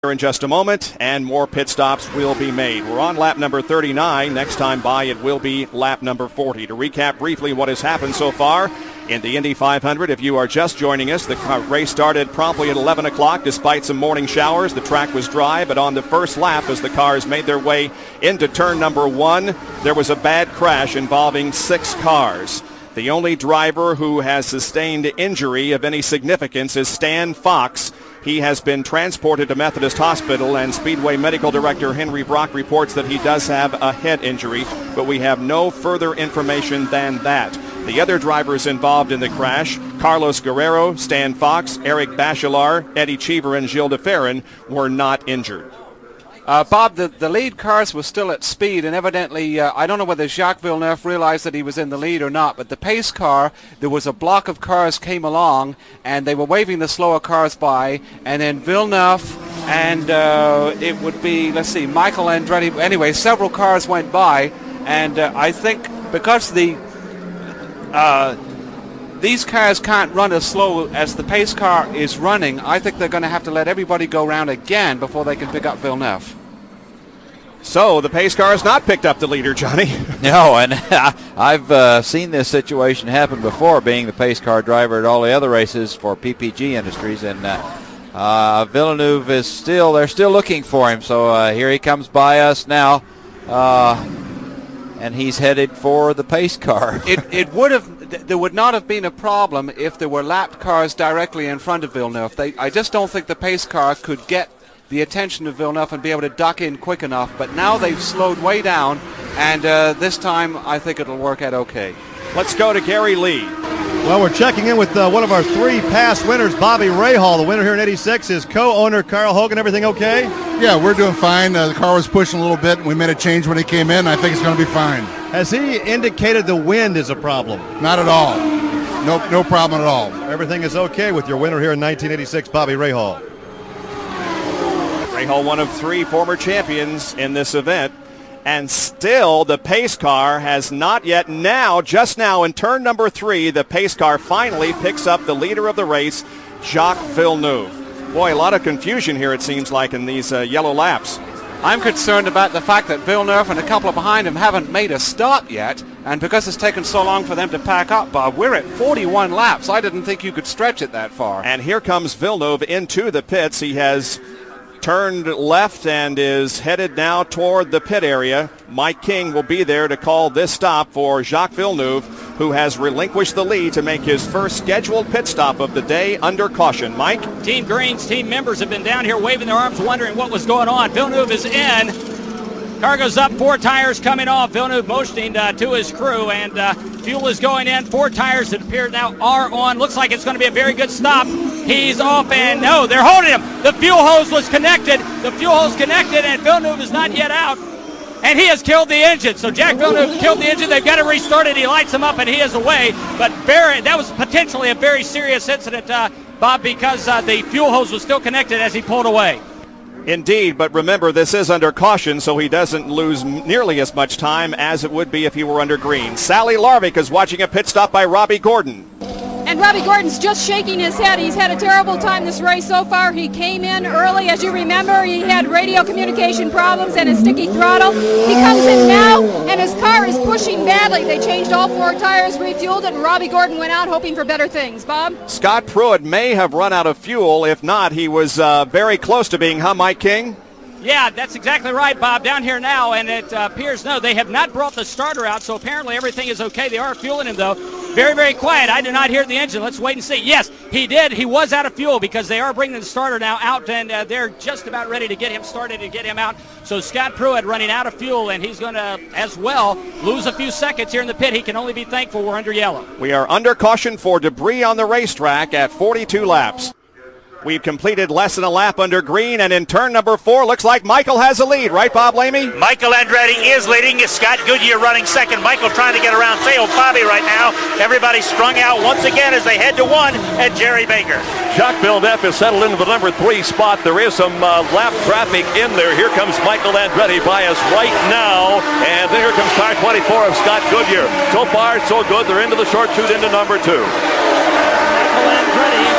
In just a moment, and more pit stops will be made. We're on lap number 39. Next time by, it will be lap number 40. To recap briefly what has happened so far in the Indy 500, if you are just joining us, the race started promptly at 11 o'clock despite some morning showers. The track was dry, but on the first lap, as the cars made their way into turn number 1, there was a bad crash involving 6 cars. The only driver who has sustained injury of any significance is Stan Fox. He has been transported to Methodist Hospital, and Speedway Medical Director Henry Brock reports that he does have a head injury, but we have no further information than that. The other drivers involved in the crash, Carlos Guerrero, Stan Fox, Eric Bachelard, Eddie Cheever, and Gilles de Ferran, were not injured. Bob, the lead cars were still at speed, and evidently, I don't know whether Jacques Villeneuve realized that he was in the lead or not, but the pace car, there was a block of cars came along, and they were waving the slower cars by, and then Villeneuve and it would be, let's see, Michael Andretti. Anyway, several cars went by, and I think because these cars can't run as slow as the pace car is running, I think they're going to have to let everybody go around again before they can pick up Villeneuve. So the pace car has not picked up the leader, Johnny. No, and I've seen this situation happen before, being the pace car driver at all the other races for PPG Industries, and Villeneuve is still, they're still looking for him, so here he comes by us now, and he's headed for the pace car. There would not have been a problem if there were lapped cars directly in front of Villeneuve. I just don't think the pace car could get the attention of Villeneuve and be able to duck in quick enough. But now they've slowed way down, and this time I think it'll work out okay. Let's go to Gary Lee. Well, we're checking in with one of our 3 past winners, Bobby Rahal. The winner here in 86 is co-owner Carl Hogan. Everything okay? Yeah, we're doing fine. The car was pushing a little bit, and we made a change when he came in. I think it's going to be fine. Has he indicated the wind is a problem? Not at all. No problem at all. Everything is okay with your winner here in 1986, Bobby Rahal. Rahal, one of 3 former champions in this event. And still, the pace car has not yet. Just now, in turn number 3, the pace car finally picks up the leader of the race, Jacques Villeneuve. Boy, a lot of confusion here, it seems like, in these yellow laps. I'm concerned about the fact that Villeneuve and a couple behind him haven't made a stop yet, and because it's taken so long for them to pack up, Bob, we're at 41 laps. I didn't think you could stretch it that far. And here comes Villeneuve into the pits. He has turned left and is headed now toward the pit area. Mike King will be there to call this stop for Jacques Villeneuve, who has relinquished the lead to make his first scheduled pit stop of the day under caution. Mike? Team Green's team members have been down here waving their arms, wondering what was going on. Villeneuve is in. Car goes up, 4 tires coming off. Villeneuve motioning to his crew, and fuel is going in. 4 tires that appear now are on. Looks like it's going to be a very good stop. He's off, and no, they're holding him. The fuel hose was connected. The fuel hose connected, and Villeneuve is not yet out. And he has killed the engine. So Jacques Villeneuve killed the engine. They've got to restart it. He lights him up, and he is away. But that was potentially a very serious incident, Bob, because the fuel hose was still connected as he pulled away. Indeed, but remember, this is under caution, so he doesn't lose nearly as much time as it would be if he were under green. Sally Larvick is watching a pit stop by Robbie Gordon. And Robbie Gordon's just shaking his head. He's had a terrible time this race so far. He came in early. As you remember, he had radio communication problems and a sticky throttle. He comes in now, and his car is pushing badly. They changed all 4 tires, refueled it, and Robbie Gordon went out hoping for better things. Bob? Scott Pruitt may have run out of fuel. If not, he was very close to being, Mike King? Yeah, that's exactly right, Bob. Down here now, and it appears, no, they have not brought the starter out, so apparently everything is okay. They are fueling him, though. Very, very quiet. I do not hear the engine. Let's wait and see. Yes, he did. He was out of fuel because they are bringing the starter now out, and they're just about ready to get him started and get him out. So Scott Pruitt running out of fuel, and he's going to, as well, lose a few seconds here in the pit. He can only be thankful we're under yellow. We are under caution for debris on the racetrack at 42 laps. We've completed less than a lap under green, and in turn number 4, looks like Michael has a lead, right, Bob Lamy? Michael Andretti is leading. Scott Goodyear running second. Michael trying to get around Theo Fabi right now. Everybody strung out once again as they head to 1 at Jerry Baker. Jacques Villeneuve is settled into the number 3 spot. There is some lap traffic in there. Here comes Michael Andretti by us right now, and then here comes car 24 of Scott Goodyear. So far, so good. They're into the short chute into number 2. Michael Andretti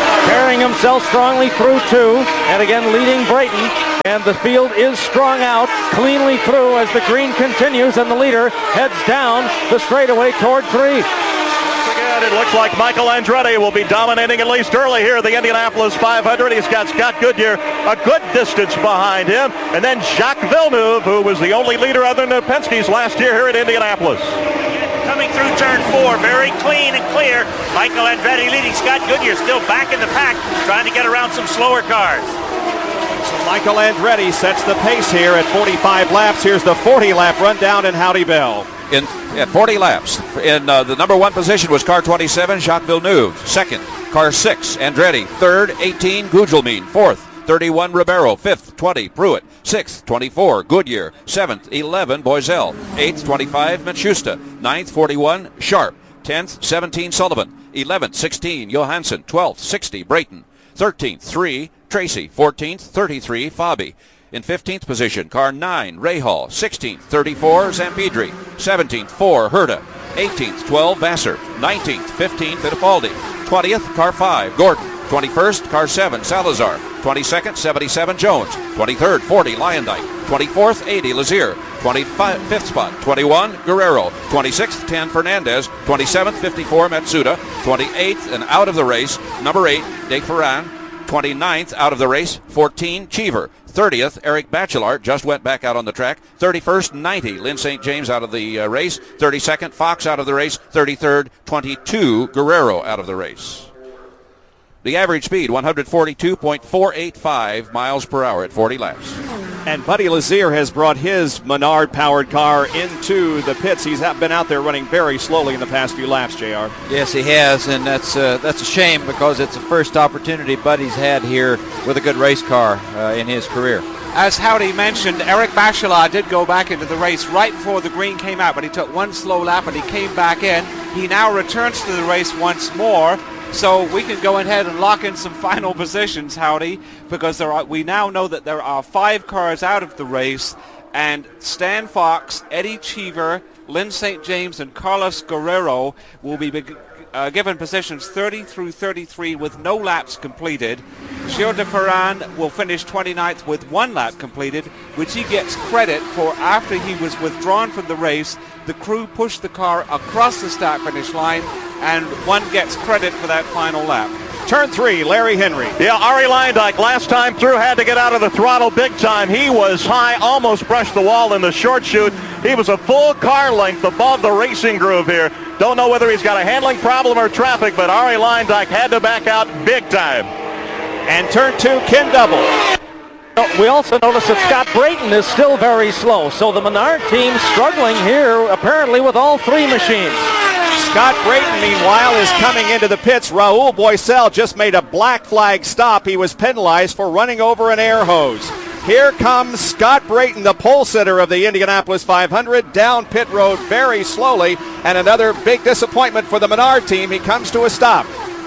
carrying himself strongly through 2, and again leading Brayton. And the field is strung out cleanly through as the green continues, and the leader heads down the straightaway toward 3. It looks like Michael Andretti will be dominating at least early here at the Indianapolis 500. He's got Scott Goodyear a good distance behind him. And then Jacques Villeneuve, who was the only leader other than the Penske's last year here at Indianapolis. Coming through turn 4, very clean and clear. Michael Andretti leading. Scott Goodyear still back in the pack, trying to get around some slower cars. So Michael Andretti sets the pace here at 45 laps. Here's the 40-lap rundown in Howdy Bell. In 40 laps. In the number 1 position was car 27, Jacques Villeneuve. Second, car 6, Andretti. Third, 18, Gugelmin. Fourth, 31, Ribeiro. Fifth, 20, Pruitt. Sixth, 24, Goodyear. Seventh, 11, Boisel. Eighth, 25, Matschusta. Ninth, 41, Sharp. 10th, 17, Sullivan. 11th, 16, Johansson. 12th, 60, Brayton. 13th, 3, Tracy. 14th, 33, Fabi. In 15th position, car 9, Rahal. 16th, 34, Zampidri. 17th, 4, Herta. 18th, 12, Vassar. 19th, 15, Fittipaldi. 20th, car 5, Gordon. 21st, car 7, Salazar. 22nd, 77, Jones. 23rd, 40, Lyondike. 24th, 80, Lazier. 25th spot, 21, Guerrero. 26th, 10, Fernandez. 27th, 54, Matsuda. 28th, and out of the race, number 8, De Ferran. 29th, out of the race, 14, Cheever. 30th, Eric Bachelard just went back out on the track. 31st, 90, Lynn St. James out of the race. 32nd, Fox out of the race. 33rd, 22, Guerrero out of the race. The average speed, 142.485 miles per hour at 40 laps. And Buddy Lazier has brought his Menard-powered car into the pits. He's been out there running very slowly in the past few laps, JR. Yes, he has, and that's a shame because it's the first opportunity Buddy's had here with a good race car in his career. As Howdy mentioned, Eric Bachelard did go back into the race right before the green came out, but he took one slow lap and he came back in. He now returns to the race once more. So we can go ahead and lock in some final positions, Howdy, because we now know that there are 5 cars out of the race, and Stan Fox, Eddie Cheever, Lynn St. James, and Carlos Guerrero will be given positions 30 through 33 with no laps completed. Gilles de Ferran will finish 29th with 1 lap completed, which he gets credit for after he was withdrawn from the race. The crew pushed the car across the start-finish line, and one gets credit for that final lap. Turn 3, Larry Henry. Yeah, Arie Luyendyk last time through had to get out of the throttle big time. He was high, almost brushed the wall in the short chute. He was a full car length above the racing groove here. Don't know whether he's got a handling problem or traffic, but Arie Luyendyk had to back out big time. And turn 2, Ken Double. We also notice that Scott Brayton is still very slow, so the Menard team struggling here apparently with all 3 machines. Scott Brayton, meanwhile, is coming into the pits. Raul Boisel just made a black flag stop. He was penalized for running over an air hose. Here comes Scott Brayton, the pole sitter of the Indianapolis 500, down pit road very slowly, and another big disappointment for the Menard team. He comes to a stop.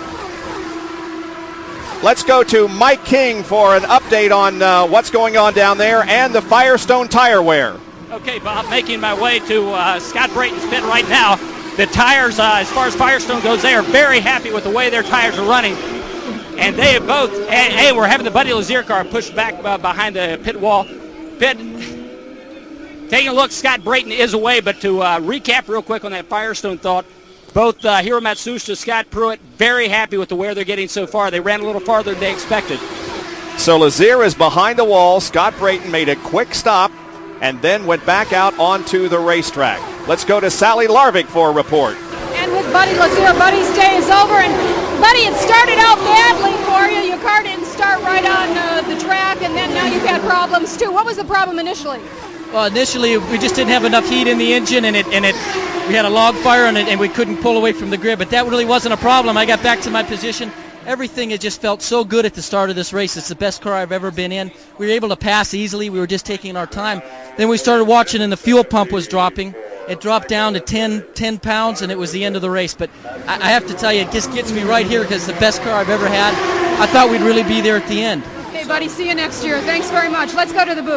Let's go to Mike King for an update on what's going on down there and the Firestone tire wear. Okay, Bob, making my way to Scott Brayton's pit right now. The tires, as far as Firestone goes, they are very happy with the way their tires are running. And they have both, and we're having the Buddy Lazier car pushed back behind the pit wall. Taking a look, Scott Brayton is away, but to recap real quick on that Firestone thought, both Hiro Matsushita, Scott Pruitt, very happy with the wear they're getting so far. They ran a little farther than they expected. So Lazier is behind the wall. Scott Brayton made a quick stop and then went back out onto the racetrack. Let's go to Sally Larvik for a report. And with Buddy Lazier, Buddy's day is over. And Buddy, it started out badly for you. Your car didn't start right on the track, and then now you've had problems too. What was the problem initially? Well, initially we just didn't have enough heat in the engine, and we had a log fire, and we couldn't pull away from the grid. But that really wasn't a problem. I got back to my position. Everything had just felt so good at the start of this race. It's the best car I've ever been in. We were able to pass easily. We were just taking our time. Then we started watching, and the fuel pump was dropping. It dropped down to 10 pounds, and it was the end of the race. But I have to tell you, it just gets me right here because it's the best car I've ever had. I thought we'd really be there at the end. Okay, Buddy, see you next year. Thanks very much. Let's go to the booth.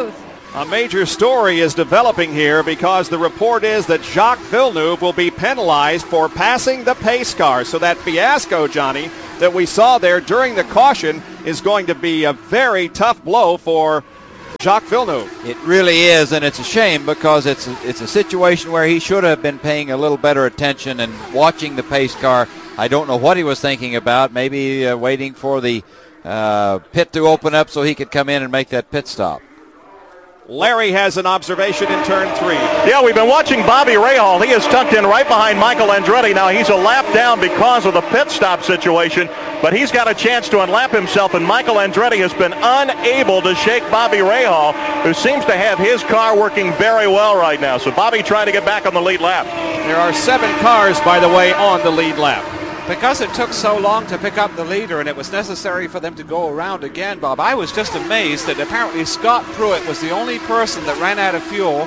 A major story is developing here because the report is that Jacques Villeneuve will be penalized for passing the pace car. So that fiasco, Johnny, that we saw there during the caution is going to be a very tough blow for Jacques Villeneuve. It really is, and it's a shame because it's a situation where he should have been paying a little better attention and watching the pace car. I don't know what he was thinking about, maybe waiting for the pit to open up so he could come in and make that pit stop. Larry has an observation in turn 3. Yeah, we've been watching Bobby Rahal. He is tucked in right behind Michael Andretti. Now, he's a lap down because of the pit stop situation, but he's got a chance to unlap himself, and Michael Andretti has been unable to shake Bobby Rahal, who seems to have his car working very well right now. So Bobby trying to get back on the lead lap. There are 7 cars, by the way, on the lead lap. Because it took so long to pick up the leader and it was necessary for them to go around again, Bob, I was just amazed that apparently Scott Pruitt was the only person that ran out of fuel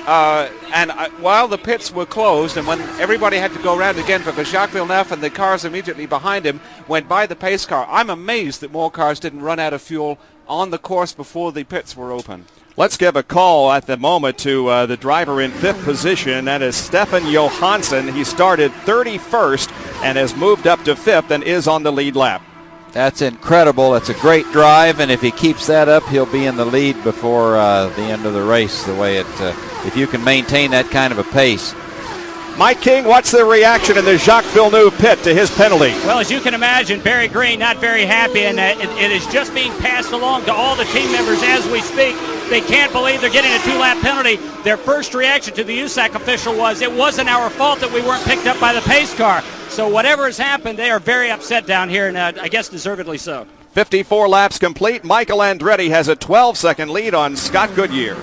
while the pits were closed and when everybody had to go around again because Jacques Villeneuve and the cars immediately behind him went by the pace car. I'm amazed that more cars didn't run out of fuel on the course before the pits were open. Let's give a call at the moment to the driver in 5th position. That is Stefan Johansson. He started 31st and has moved up to 5th and is on the lead lap. That's incredible. It's a great drive, and if he keeps that up, he'll be in the lead before the end of the race, the way if you can maintain that kind of a pace. Mike King, what's the reaction in the Jacques Villeneuve pit to his penalty? Well, as you can imagine, Barry Green not very happy, and it is just being passed along to all the team members as we speak. They can't believe they're getting a 2-lap penalty. Their first reaction to the USAC official was, it wasn't our fault that we weren't picked up by the pace car. So whatever has happened, they are very upset down here, and I guess deservedly so. 54 laps complete. Michael Andretti has a 12-second lead on Scott Goodyear.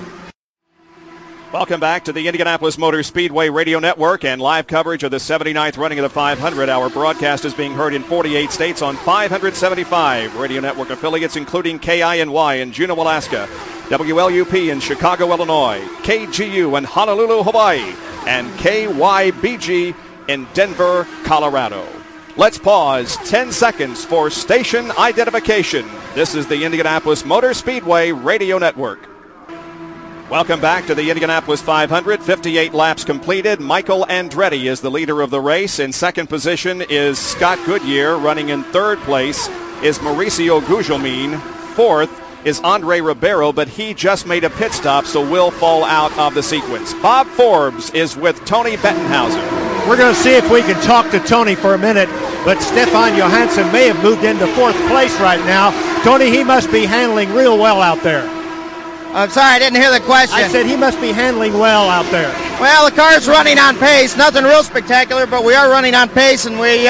Welcome back to the Indianapolis Motor Speedway Radio Network and live coverage of the 79th running of the 500. Our broadcast is being heard in 48 states on 575 Radio Network affiliates, including KINY in Juneau, Alaska, WLUP in Chicago, Illinois, KGU in Honolulu, Hawaii, and KYBG in Denver, Colorado. Let's pause 10 seconds for station identification. This is the Indianapolis Motor Speedway Radio Network. Welcome back to the Indianapolis 500. 58 laps completed. Michael Andretti is the leader of the race. In second position is Scott Goodyear. Running in third place is Mauricio Gugelmin. Fourth is Andre Ribeiro, but he just made a pit stop, so will fall out of the sequence. Bob Forbes is with Tony Bettenhausen. We're going to see if we can talk to Tony for a minute, but Stefan Johansson may have moved into 4th place right now. Tony, he must be handling real well out there. I'm sorry, I didn't hear the question. I said he must be handling well out there. Well, the car's running on pace. Nothing real spectacular, but we are running on pace, and we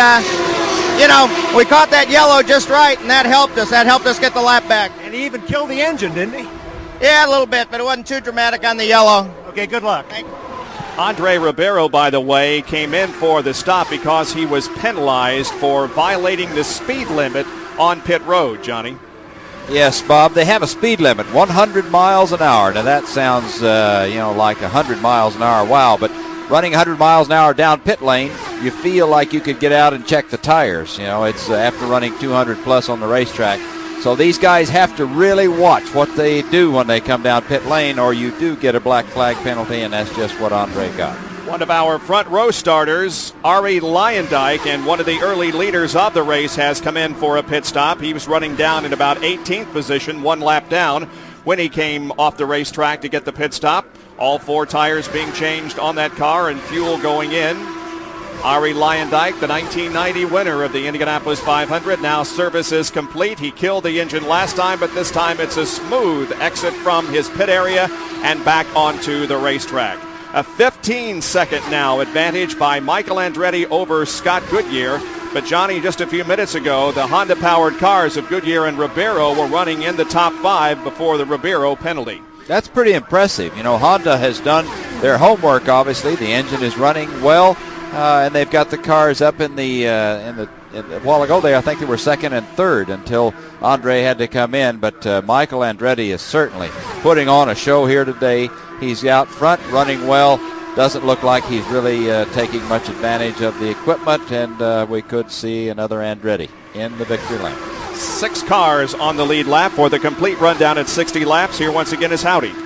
caught that yellow just right, and that helped us. That helped us get the lap back. And he even killed the engine, didn't he? Yeah, a little bit, but it wasn't too dramatic on the yellow. Okay, good luck. Andre Ribeiro, by the way, came in for the stop because he was penalized for violating the speed limit on pit road, Johnny. Yes, Bob, they have a speed limit, 100 miles an hour. Now, that sounds, like 100 miles an hour. Wow, but running 100 miles an hour down pit lane, you feel like you could get out and check the tires. It's after running 200 plus on the racetrack. So these guys have to really watch what they do when they come down pit lane, or you do get a black flag penalty, and that's just what Andre got. One of our front row starters, Ari Leyendijk, and one of the early leaders of the race, has come in for a pit stop. He was running down in about 18th position, 1 lap down, when he came off the racetrack to get the pit stop. All 4 tires being changed on that car and fuel going in. Ari Leyendijk, the 1990 winner of the Indianapolis 500. Now service is complete. He killed the engine last time, but this time it's a smooth exit from his pit area and back onto the racetrack. A 15-second now advantage by Michael Andretti over Scott Goodyear. But, Johnny, just a few minutes ago, the Honda-powered cars of Goodyear and Ribeiro were running in the top 5 before the Ribeiro penalty. That's pretty impressive. Honda has done their homework, obviously. The engine is running well, and they've got the cars up in a while ago. I think they were second and third until Andre had to come in. But Michael Andretti is certainly putting on a show here today. He's out front, running well. Doesn't look like he's really taking much advantage of the equipment, and we could see another Andretti in the victory lane. 6 cars on the lead lap for the complete rundown at 60 laps. Here once again is Howdy.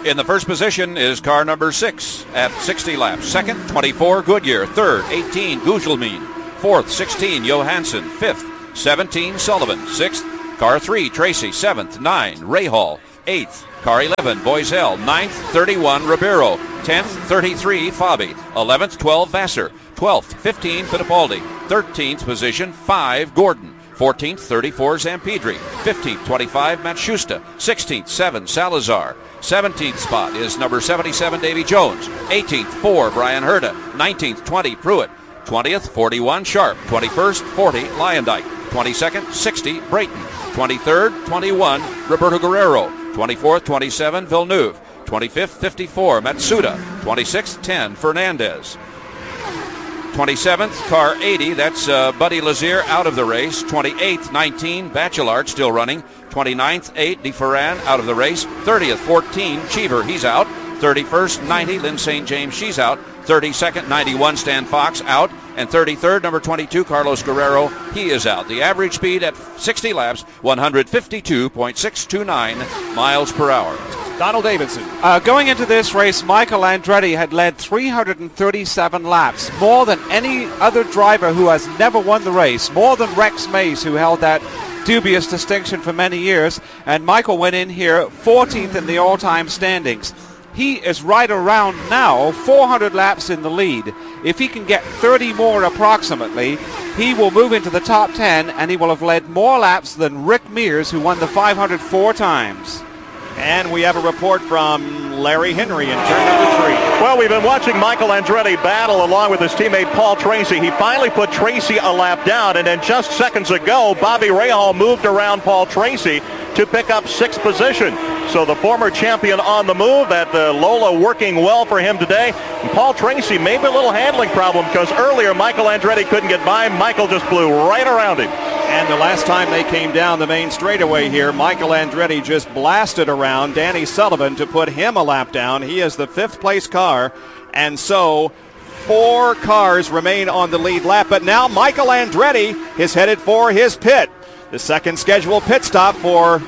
In the first position is car number 6 at 60 laps. Second, 24, Goodyear. Third, 18, Gugelmin. Fourth, 16, Johansson. Fifth, 17, Sullivan. Sixth, car 3, Tracy. Seventh, 9, Rahal. Eighth, car 11, Boisel. Ninth, 31, Ribeiro. 10th, 33, Fabi. 11th, 12, Vassar. 12th, 15, Fittipaldi. 13th position, 5, Gordon. 14th, 34, Zampedri. 15th, 25, Matshusta. 16th, 7, Salazar. 17th spot is number 77, Davy Jones. 18th, 4, Brian Herta. 19th, 20, Pruitt. 20th, 41, Sharp. 21st, 40, Lyondike. 22nd, 60, Brayton. 23rd, 21, Roberto Guerrero. 24th, 27, Villeneuve. 25th, 54, Matsuda. 26th, 10, Fernandez. 27th, car 80, that's Buddy Lazier out of the race. 28th, 19, Bachelard still running. 29th, 8, DeFerran out of the race. 30th, 14, Cheever, he's out. 31st, 90, Lynn St. James, she's out. 32nd, 91, Stan Fox out. And 33rd, number 22, Carlos Guerrero, he is out. The average speed at 60 laps, 152.629 miles per hour. Donald Davidson. Going into this race, Michael Andretti had led 337 laps, more than any other driver who has never won the race, more than Rex Mace, who held that dubious distinction for many years, and Michael went in here 14th in the all-time standings. He is right around now 400 laps in the lead. If he can get 30 more approximately, he will move into the top 10, and he will have led more laps than Rick Mears, who won the 500 4 times. And we have a report from Larry Henry in turn number 3. Well, we've been watching Michael Andretti battle along with his teammate Paul Tracy. He finally put Tracy a lap down, and then just seconds ago, Bobby Rahal moved around Paul Tracy to pick up 6th position. So the former champion on the move, that Lola working well for him today. And Paul Tracy, maybe a little handling problem, because earlier Michael Andretti couldn't get by. Michael just blew right around him. And the last time they came down the main straightaway here, Michael Andretti just blasted around Danny Sullivan to put him a lap down. He is the 5th place car, and so 4 cars remain on the lead lap. But now Michael Andretti is headed for his pit. The second scheduled pit stop for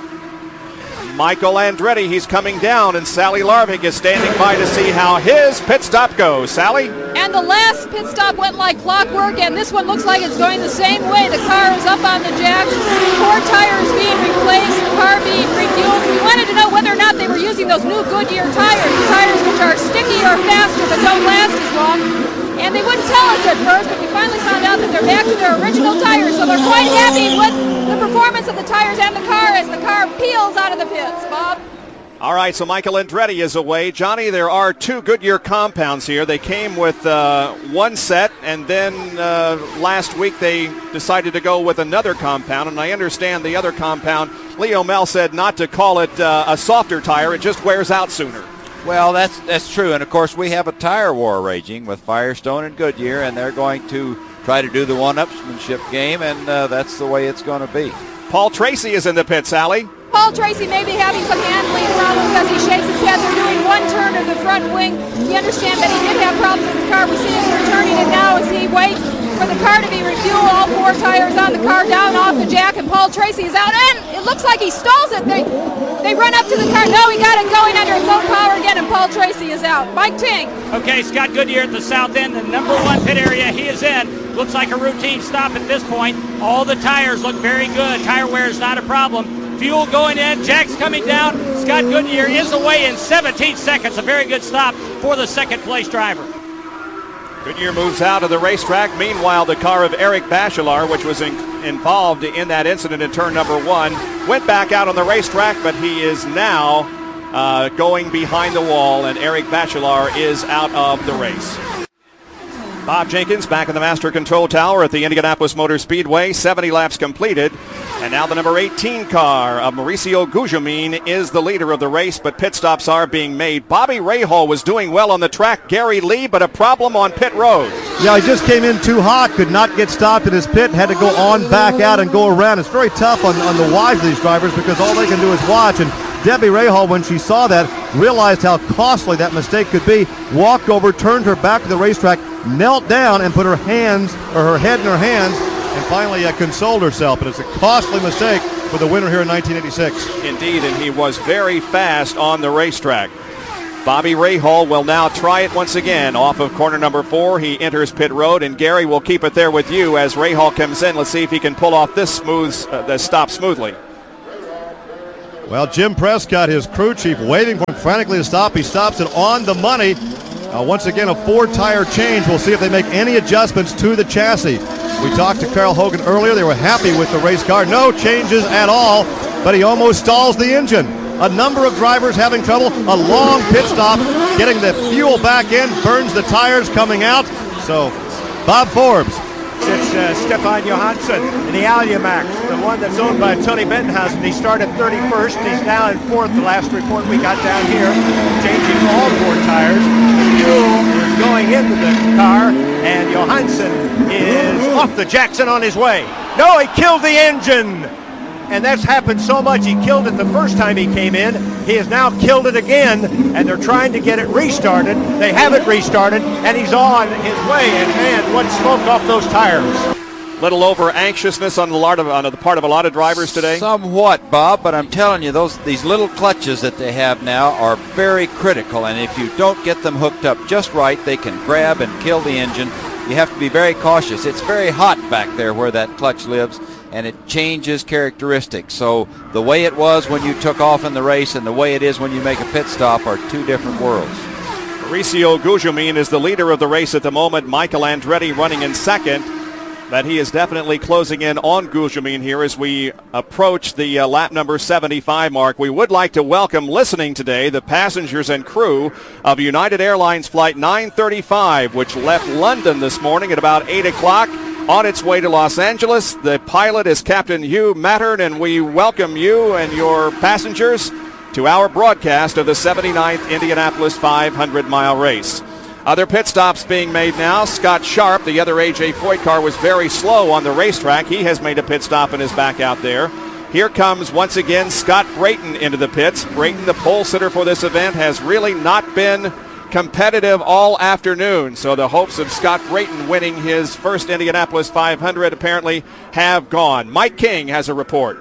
Michael Andretti. He's coming down, and Sally Larvig is standing by to see how his pit stop goes. Sally? And the last pit stop went like clockwork, and this one looks like it's going the same way. The car is up on the jacks, 4 tires being replaced, the car being refueled. We wanted to know whether or not they were using those new Goodyear tires which are sticky or faster but don't last as long. And they wouldn't tell us at first, but we finally found out that they're back to their original tires, so they're quite happy with the performance of the tires and the car as the car peels out of the pits. Bob? All right, so Michael Andretti is away. Johnny, there are 2 Goodyear compounds here. They came with one set, and then last week they decided to go with another compound, and I understand the other compound, Leo Mel said not to call it a softer tire. It just wears out sooner. Well, that's true, and of course we have a tire war raging with Firestone and Goodyear, and they're going to try to do the one-upsmanship game, and that's the way it's going to be. Paul Tracy is in the pit, Sally. Paul Tracy may be having some handling problems as he shakes his head. They're doing one turn of the front wing. We understand that he did have problems with the car. We see him returning it now as he waits for the car to be refueled. All 4 tires on the car down off the jack, and Paul Tracy is out. And it looks like he stalls it. They run up to the car. No, he got it going under its own power again, and Paul Tracy is out. Mike Ting. Okay, Scott Goodyear at the south end, the number 1 pit area he is in. Looks like a routine stop at this point. All the tires look very good. Tire wear is not a problem. Fuel going in, jacks coming down. Scott Goodyear is away in 17 seconds. A very good stop for the second place driver. Goodyear moves out of the racetrack. Meanwhile, the car of Eric Bachelard, which was involved in that incident in turn number 1, went back out on the racetrack, but he is now going behind the wall, and Eric Bachelard is out of the race. Bob Jenkins back in the Master Control Tower at the Indianapolis Motor Speedway. 70 laps completed. And now the number 18 car of Mauricio Gugelmin is the leader of the race, but pit stops are being made. Bobby Rahal was doing well on the track. Gary Lee, but a problem on pit road. Yeah, he just came in too hot, could not get stopped in his pit, had to go on back out and go around. It's very tough on the wives of these drivers because all they can do is watch. And Debbie Rahal, when she saw that, realized how costly that mistake could be, walked over, turned her back to the racetrack, knelt down and put her head in her hands, and finally consoled herself. But it's a costly mistake for the winner here in 1986. Indeed, and he was very fast on the racetrack. Bobby Rahal will now try it once again off of corner number 4. He enters pit road, and Gary will keep it there with you as Rahal comes in. Let's see if he can pull off this stop smoothly. Well, Jim Prescott, his crew chief, waving for him frantically to stop. He stops it on the money. Once again, a 4-tire change. We'll see if they make any adjustments to the chassis. We talked to Carl Hogan earlier. They were happy with the race car. No changes at all, but he almost stalls the engine. A number of drivers having trouble. A long pit stop, getting the fuel back in, burns the tires coming out. So, Bob Forbes. It's Stefan Johansson in the Alliamax, the one that's owned by Tony Bettenhausen. He started 31st. He's now in 4th, the last report we got down here, changing all 4 tires. The fuel is going into the car, and Johansson is off the Jackson on his way. No, he killed the engine! And that's happened so much. He killed it the first time he came in. He has now killed it again, and they're trying to get it restarted. They have it restarted, and he's on his way. And man, what smoke off those tires. Little over anxiousness on the part of a lot of drivers today. Somewhat, Bob, but I'm telling you, these little clutches that they have now are very critical, and if you don't get them hooked up just right, they can grab and kill the engine. You have to be very cautious. It's very hot back there where that clutch lives, and it changes characteristics. So the way it was when you took off in the race and the way it is when you make a pit stop are two different worlds. Mauricio Gugelmin is the leader of the race at the moment. Michael Andretti running in second. But he is definitely closing in on Gugelmin here as we approach the lap number 75 mark. We would like to welcome listening today the passengers and crew of United Airlines Flight 935, which left London this morning at about 8 o'clock. On its way to Los Angeles, the pilot is Captain Hugh Mattern, and we welcome you and your passengers to our broadcast of the 79th Indianapolis 500-mile race. Other pit stops being made now. Scott Sharp, the other A.J. Foyt car, was very slow on the racetrack. He has made a pit stop and is back out there. Here comes, once again, Scott Brayton into the pits. Brayton, the pole sitter for this event, has really not been competitive all afternoon. So the hopes of Scott Brayton winning his first Indianapolis 500 apparently have gone. Mike King has a report.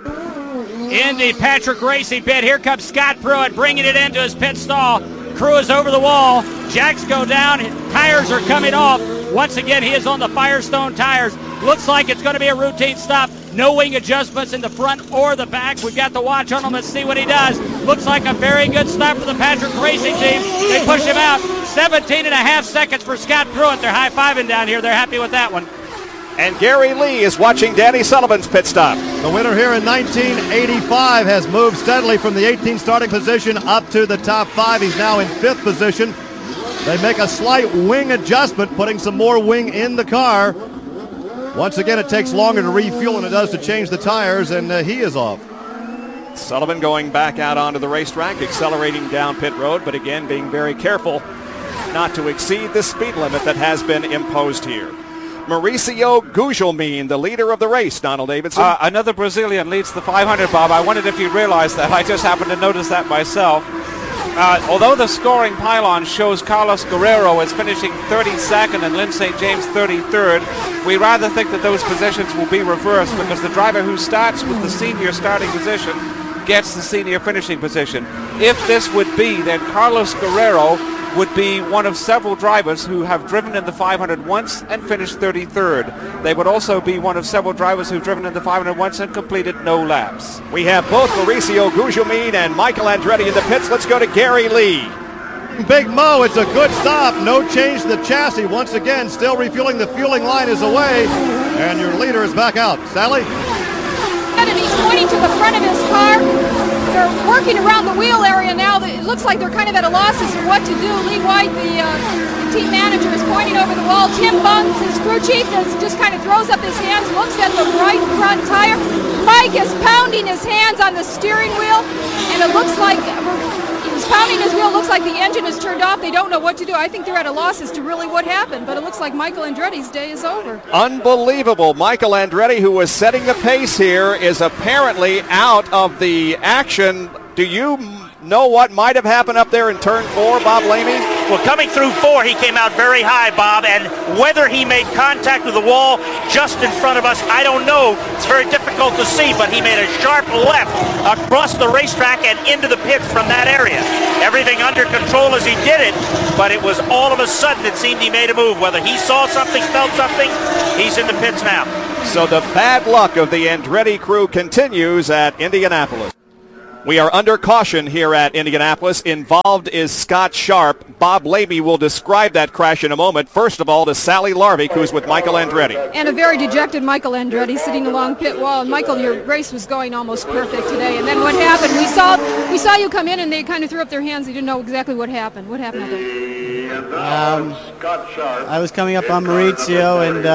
In the Patrick Racing pit, here comes Scott Pruitt bringing it into his pit stall. Crew is over the wall. Jacks go down. Tires are coming off. Once again, he is on the Firestone tires. Looks like it's going to be a routine stop. No wing adjustments in the front or the back. We've got the watch on him. Let's see what he does. Looks like a very good stop for the Patrick Racing team. They push him out. 17 and a half seconds for Scott Pruitt. They're high-fiving down here. They're happy with that one. And Gary Lee is watching Danny Sullivan's pit stop. The winner here in 1985 has moved steadily from the 18th starting position up to the top 5. He's now in 5th position. They make a slight wing adjustment, putting some more wing in the car. Once again, it takes longer to refuel than it does to change the tires, and he is off. Sullivan going back out onto the racetrack, accelerating down pit road, but again being very careful not to exceed the speed limit that has been imposed here. Mauricio Gugelmin, the leader of the race, Donald Davidson. Another Brazilian leads the 500, Bob. I wondered if you realized that. I just happened to notice that myself. Although the scoring pylon shows Carlos Guerrero is finishing 32nd and Lynn St. James 33rd, we rather think that those positions will be reversed because the driver who starts with the senior starting position gets the senior finishing position. If this would be, then Carlos Guerrero would be one of several drivers who have driven in the 500 once and finished 33rd. They would also be one of several drivers who've driven in the 500 once and completed no laps. We have both Mauricio Gugelmin and Michael Andretti in the pits. Let's go to Gary Lee. Big Mo, it's a good stop. No change to the chassis. Once again, still refueling. The fueling line is away, and your leader is back out. Sally? And he's pointing to the front of his car. They're working around the wheel area now. It looks like they're kind of at a loss as to what to do. Lee White, the team manager, is pointing over the wall. Tim Bungs, his crew chief, just kind of throws up his hands, looks at the right front tire. Mike is pounding his hands on the steering wheel, and it looks like he's pounding his wheel. Looks like the engine is turned off. They don't know what to do. I think they're at a loss as to really what happened, but it looks like Michael Andretti's day is over. Unbelievable. Michael Andretti, who was setting the pace here, is apparently out of the action. Do you know what might have happened up there in turn 4, Bob Lamey? Well, coming through 4, he came out very high, Bob, and whether he made contact with the wall just in front of us, I don't know. It's very difficult to see, but he made a sharp left across the racetrack and into the pits from that area. Everything under control as he did it, but it was all of a sudden it seemed he made a move. Whether he saw something, felt something, he's in the pits now. So the bad luck of the Andretti crew continues at Indianapolis. We are under caution here at Indianapolis. Involved is Scott Sharp. Bob Lamey will describe that crash in a moment. First of all, to Sally Larvik, who's with Michael Andretti. And a very dejected Michael Andretti sitting along pit wall. And Michael, your race was going almost perfect today. And then what happened? We saw you come in, and they kind of threw up their hands. They didn't know exactly what happened. What happened out there? I was coming up on Maurizio, and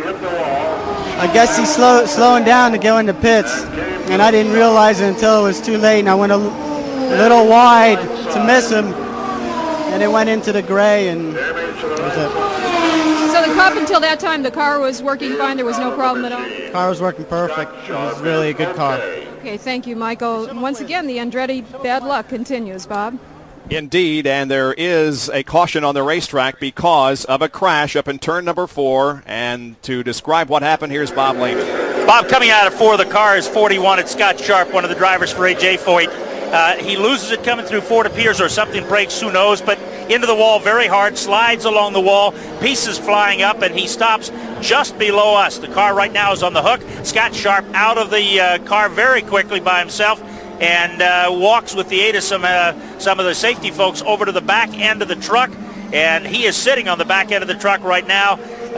I guess he's slowing down to go into pits. And I didn't realize it until it was too late, and I went a little wide to miss him, and it went into the gray, and that was it. So the Cup, until that time, the car was working fine. There was no problem at all? The car was working perfect. It was really a good car. Okay, thank you, Michael. Once again, the Andretti bad luck continues, Bob. Indeed, and there is a caution on the racetrack because of a crash up in turn number 4. And to describe what happened, here's Bob Lamey. Bob, coming out of 4 of the car is 41. It's Scott Sharp, one of the drivers for A.J. Foyt. He loses it coming through 4, it appears, or something breaks, who knows, but into the wall very hard, slides along the wall, pieces flying up, and he stops just below us. The car right now is on the hook. Scott Sharp out of the car very quickly by himself, and walks with the aid of some of the safety folks over to the back end of the truck, and he is sitting on the back end of the truck right now,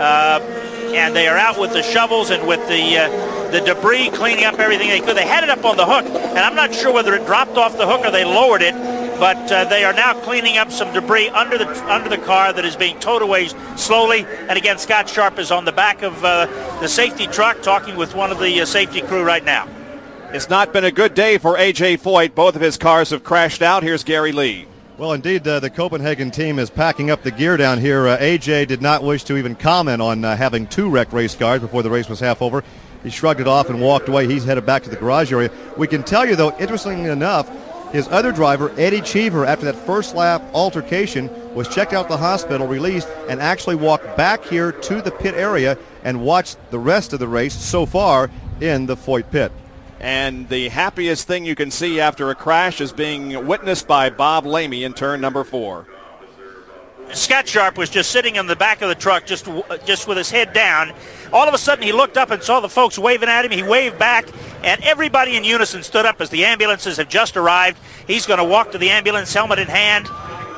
and they are out with the shovels and with the debris, cleaning up everything they could. They had it up on the hook, and I'm not sure whether it dropped off the hook or they lowered it, but they are now cleaning up some debris under the car that is being towed away slowly. And again, Scott Sharp is on the back of the safety truck talking with one of the safety crew right now. It's not been a good day for A.J. Foyt. Both of his cars have crashed out. Here's Gary Lee. Well, indeed, the Copenhagen team is packing up the gear down here. A.J. did not wish to even comment on having 2 wrecked race cars before the race was half over. He shrugged it off and walked away. He's headed back to the garage area. We can tell you, though, interestingly enough, his other driver, Eddie Cheever, after that first lap altercation, was checked out at the hospital, released, and actually walked back here to the pit area and watched the rest of the race so far in the Foyt pit. And the happiest thing you can see after a crash is being witnessed by Bob Lamey in turn number 4. Scott Sharp was just sitting in the back of the truck, just with his head down. All of a sudden, he looked up and saw the folks waving at him. He waved back, and everybody in unison stood up as the ambulances have just arrived. He's going to walk to the ambulance, helmet in hand.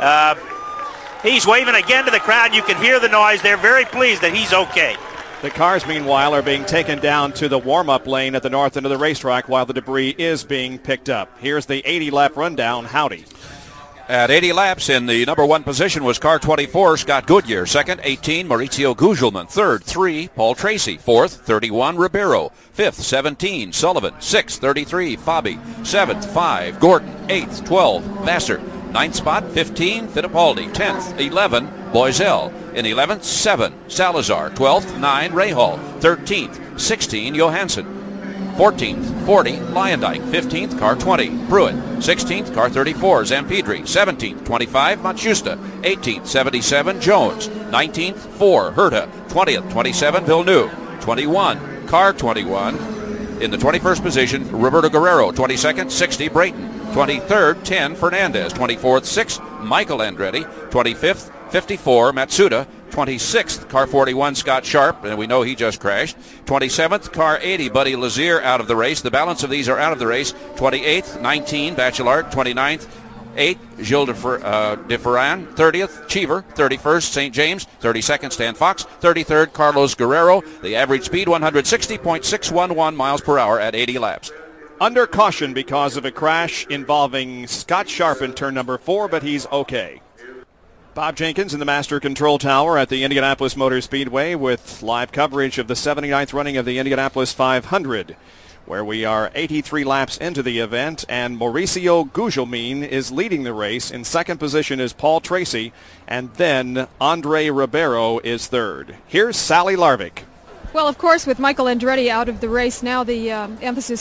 He's waving again to the crowd. You can hear the noise. They're very pleased that he's okay. The cars, meanwhile, are being taken down to the warm-up lane at the north end of the racetrack while the debris is being picked up. Here's the 80-lap rundown. Howdy. At 80 laps, in the number 1 position was car 24, Scott Goodyear. Second, 18, Maurizio Gugelman. Third, 3, Paul Tracy. Fourth, 31, Ribeiro. Fifth, 17, Sullivan. Sixth, 33, Fabi. Seventh, 5, Gordon. Eighth, 12, Vassar. Ninth spot, 15, Fittipaldi. 10th, 11, Boisel. In 11th, 7, Salazar. 12th, 9, Rahal. 13th, 16, Johansson. 14th, 40, Lyondike. 15th, car 20, Pruitt. 16th, car 34, Zampedri. 17th, 25, Matsushita. 18th, 77, Jones. 19th, 4, Herta. 20th, 27, Villeneuve. 21, car 21. In the 21st position, Roberto Guerrero. 22nd, 60, Brayton. 23rd, 10, Fernandez. 24th, 6, Michael Andretti. 25th, 54, Matsuda. 26th, car 41, Scott Sharp, and we know he just crashed. 27th, car 80, Buddy Lazier, out of the race. The balance of these are out of the race. 28th, 19, Bachelard. 29th, 8, Gilles de Ferran. 30th, Cheever. 31st, St. James. 32nd, Stan Fox. 33rd, Carlos Guerrero. The average speed, 160.611 miles per hour at 80 laps. Under caution because of a crash involving Scott Sharp in turn number 4, but he's okay. Bob Jenkins in the Master Control Tower at the Indianapolis Motor Speedway with live coverage of the 79th running of the Indianapolis 500, where we are 83 laps into the event, and Mauricio Gugelmin is leading the race. In second position is Paul Tracy, and then Andre Ribeiro is third. Here's Sally Larvik. Well, of course, with Michael Andretti out of the race, now the emphasis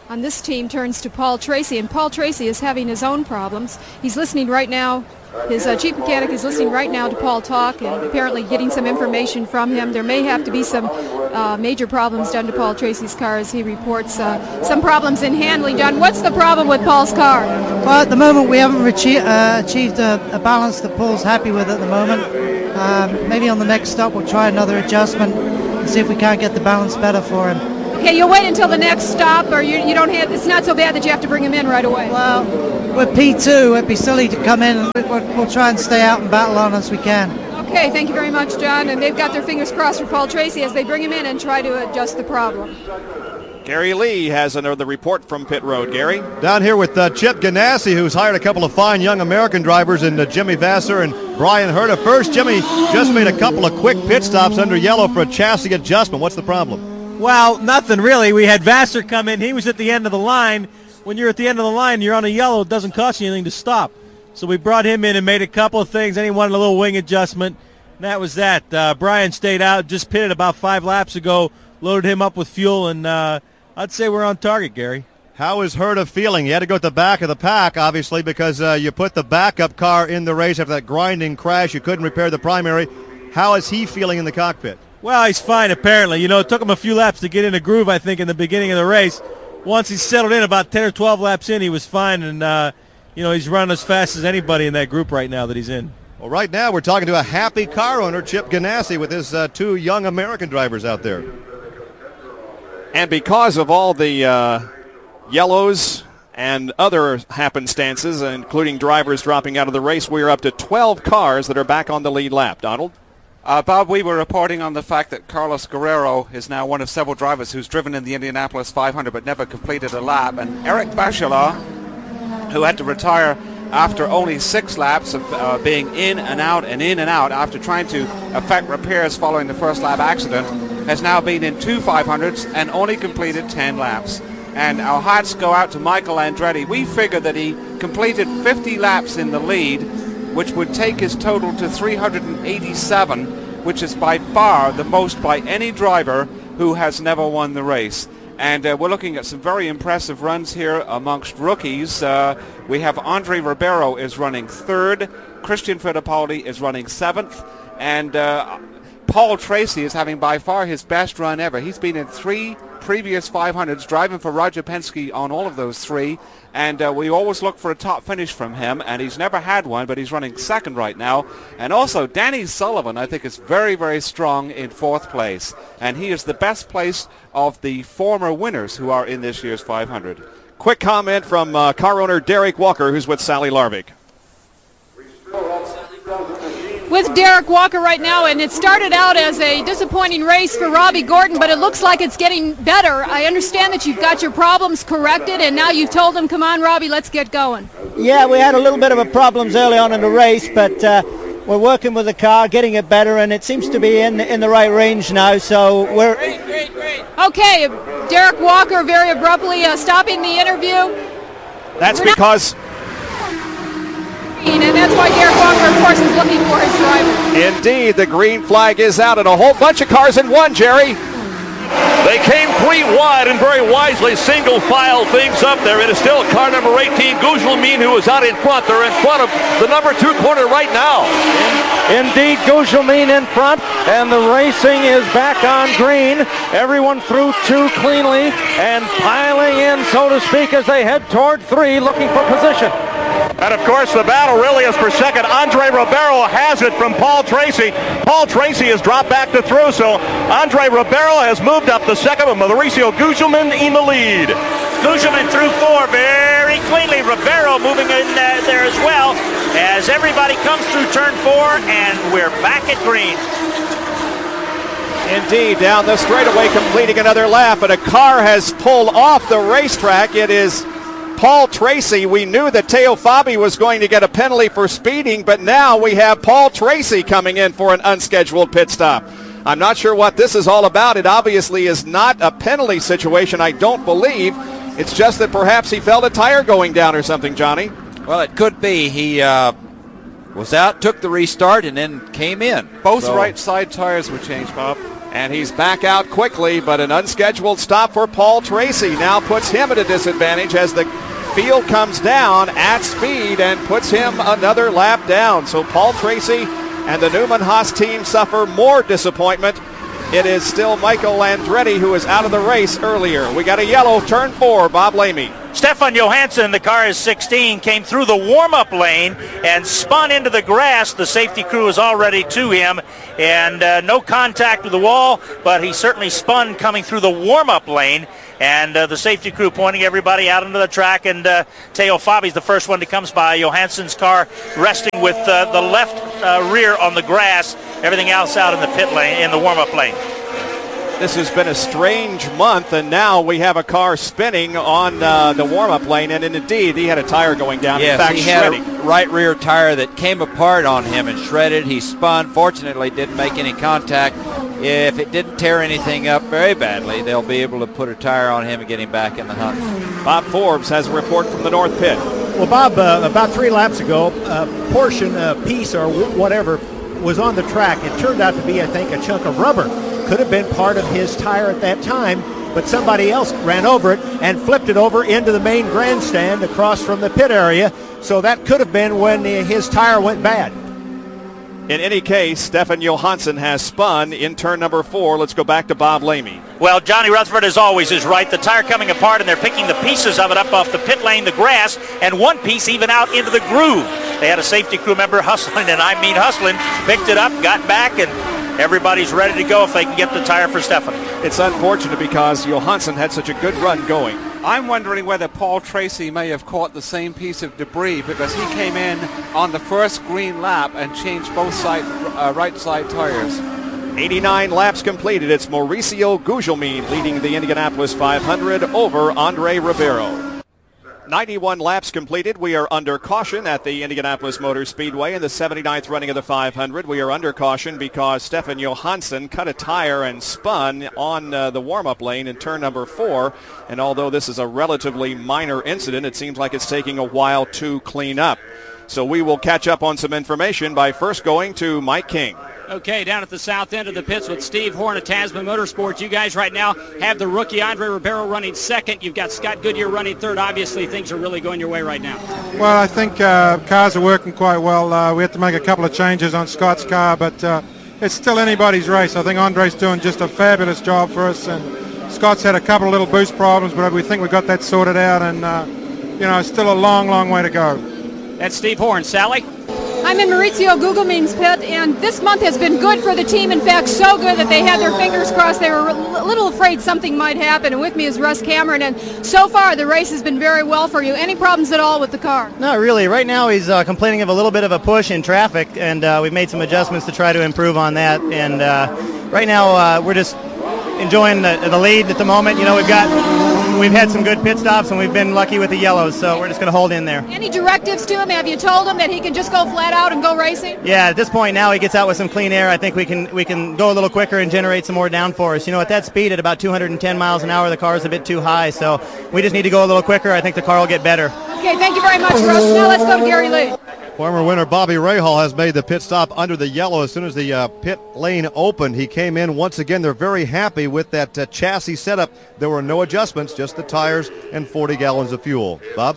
on this team turns to Paul Tracy, and Paul Tracy is having his own problems. He's listening right now. His chief mechanic is listening right now to Paul talk and apparently getting some information from him. There may have to be some major problems done to Paul Tracy's car as he reports some problems in handling. John, what's the problem with Paul's car? Well, at the moment we haven't achieved a balance that Paul's happy with at the moment. Maybe on the next stop we'll try another adjustment and see if we can't get the balance better for him. Okay, you'll wait until the next stop, or you don't have. It's not so bad that you have to bring him in right away. Well, we're P2. It'd be silly to come in. We'll try and stay out and battle on as we can. Okay, thank you very much, John. And they've got their fingers crossed for Paul Tracy as they bring him in and try to adjust the problem. Gary Lee has another report from pit road. Gary? Down here with Chip Ganassi, who's hired a couple of fine young American drivers in Jimmy Vasser and Brian Herta. First, Jimmy just made a couple of quick pit stops under yellow for a chassis adjustment. What's the problem? Well, nothing really. We had Vasser come in. He was at the end of the line. When you're at the end of the line, you're on a yellow. It doesn't cost you anything to stop. So we brought him in and made a couple of things. Then he wanted a little wing adjustment, and that was that. Brian stayed out, just pitted about 5 laps ago, loaded him up with fuel, and I'd say we're on target, Gary. How is Herta feeling? He had to go at the back of the pack, obviously, because you put the backup car in the race after that grinding crash. You couldn't repair the primary. How is he feeling in the cockpit? Well, he's fine, apparently. It took him a few laps to get in a groove, I think, in the beginning of the race. Once he settled in, about 10 or 12 laps in, he was fine, and, he's running as fast as anybody in that group right now that he's in. Well, right now we're talking to a happy car owner, Chip Ganassi, with his 2 young American drivers out there. And because of all the yellows and other happenstances, including drivers dropping out of the race, we are up to 12 cars that are back on the lead lap. Donald? Bob, we were reporting on the fact that Carlos Guerrero is now one of several drivers who's driven in the Indianapolis 500 but never completed a lap. And Eric Bachelot, who had to retire after only 6 laps of being in and out after trying to effect repairs following the first lap accident, has now been in 2 500s and only completed 10 laps. And our hats go out to Michael Andretti. We figured that he completed 50 laps in the lead, which would take his total to 387, which is by far the most by any driver who has never won the race. And we're looking at some very impressive runs here amongst rookies. We have Andre Ribeiro is running 3rd, Christian Fittipaldi is running 7th, and Paul Tracy is having by far his best run ever. He's been in 3 previous 500s, driving for Roger Penske on all of those 3, and we always look for a top finish from him, and he's never had one, but he's running 2nd right now. And also Danny Sullivan, I think, is very, very strong in 4th place, and he is the best place of the former winners who are in this year's 500. Quick comment from car owner Derek Walker, who's with Sally Larvik. With Derek Walker right now, and it started out as a disappointing race for Robbie Gordon, but it looks like it's getting better. I understand that you've got your problems corrected, and now you've told him, come on, Robbie, let's get going. Yeah, we had a little bit of a problems early on in the race, but we're working with the car, getting it better, and it seems to be in the right range now, so we're... Great. Okay, Derek Walker very abruptly stopping the interview. That's because... And that's why Derek Walker, of course, is looking for his driver. Indeed, the green flag is out, and a whole bunch of cars in one, Jerry. They came clean wide and very wisely single file things up there. It is still car number 18, Gugelmin, who is out in front. They're in front of the number 2 corner right now. Indeed, Gugelmin in front, and the racing is back on green. Everyone through 2 cleanly and piling in, so to speak, as they head toward 3, looking for position. And of course, the battle really is for 2nd. Andre Ribeiro has it from Paul Tracy. Paul Tracy has dropped back to through, so Andre Ribeiro has moved up to 2nd with Mauricio Gugelmin in the lead. Gugelmin through 4 very cleanly. Ribeiro moving in there as well as everybody comes through turn 4, and we're back at green. Indeed, down the straightaway, completing another lap, and a car has pulled off the racetrack. It is Paul Tracy. We knew that Teo Fabi was going to get a penalty for speeding, but now we have Paul Tracy coming in for an unscheduled pit stop. I'm not sure what this is all about. It obviously is not a penalty situation, I don't believe. It's just that perhaps he felt a tire going down or something, Johnny. Well, it could be. He was out, took the restart, and then came in. Both right side tires were changed, Bob. And he's back out quickly, but an unscheduled stop for Paul Tracy now puts him at a disadvantage as the field comes down at speed and puts him another lap down. So Paul Tracy and the Newman Haas team suffer more disappointment. It is still Michael Andretti who is out of the race earlier. We got a yellow, turn 4, Bob Lamy. Stefan Johansson, the car is 16, came through the warm-up lane and spun into the grass. The safety crew is already to him, and no contact with the wall, but he certainly spun coming through the warm-up lane, and the safety crew pointing everybody out into the track, and Teo Fabi's the first one that comes by. Johansson's car resting with the left rear on the grass, everything else out in the pit lane, in the warm-up lane. This has been a strange month, and now we have a car spinning on the warm-up lane, and indeed, he had a tire going down. Yes, in fact, he shredding. had a right rear tire that came apart on him and shredded. He spun. Fortunately, didn't make any contact. If it didn't tear anything up very badly, they'll be able to put a tire on him and get him back in the hunt. Bob Forbes has a report from the North Pit. Well, Bob, about 3 laps ago, a portion, piece, or whatever was on the track. It turned out to be, I think, a chunk of rubber. Could have been part of his tire at that time, but somebody else ran over it and flipped it over into the main grandstand across from the pit area. So that could have been when his tire went bad. In any case, Stefan Johansson has spun in turn number 4. Let's go back to Bob Lamy. Well, Johnny Rutherford, as always, is right. The tire coming apart, and they're picking the pieces of it up off the pit lane, the grass, and one piece even out into the groove. They had a safety crew member hustling, and I mean hustling, picked it up, got back, and everybody's ready to go if they can get the tire for Stefan. It's unfortunate because Johansson had such a good run going. I'm wondering whether Paul Tracy may have caught the same piece of debris because he came in on the first green lap and changed both right side tires. 89 laps completed. It's Mauricio Gugelmin leading the Indianapolis 500 over Andre Ribeiro. 91 laps completed. We are under caution at the Indianapolis Motor Speedway in the 79th running of the 500. We are under caution because Stefan Johansson cut a tire and spun on the warm-up lane in turn number 4. And although this is a relatively minor incident, it seems like it's taking a while to clean up. So we will catch up on some information by first going to Mike King. Okay, down at the south end of the pits with Steve Horn of Tasman Motorsports. You guys right now have the rookie Andre Ribeiro running second. You've got Scott Goodyear running third. Obviously, things are really going your way right now. Well, I think cars are working quite well. We have to make a couple of changes on Scott's car, but it's still anybody's race. I think Andre's doing just a fabulous job for us, and Scott's had a couple of little boost problems, but we think we got that sorted out, and it's still a long, long way to go. That's Steve Horn. Sally? I'm in Mauricio Gugelmin's pit, and this month has been good for the team. In fact, so good that they had their fingers crossed. They were a little afraid something might happen, and with me is Russ Cameron, and so far the race has been very well for you. Any problems at all with the car? Not really. Right now he's complaining of a little bit of a push in traffic, and we've made some adjustments to try to improve on that. And right now we're just enjoying the lead at the moment. We've had some good pit stops, and we've been lucky with the yellows, so we're just going to hold in there. Any directives to him? Have you told him that he can just go flat out and go racing? Yeah, at this point now he gets out with some clean air. I think we can go a little quicker and generate some more downforce. At that speed at about 210 miles an hour, the car is a bit too high, so we just need to go a little quicker. I think the car will get better. Okay, thank you very much, Russ. Now let's go to Gary Lee. Former winner Bobby Rahal has made the pit stop under the yellow as soon as the pit lane opened. He came in. Once again, they're very happy with that chassis setup. There were no adjustments, just the tires and 40 gallons of fuel. Bob?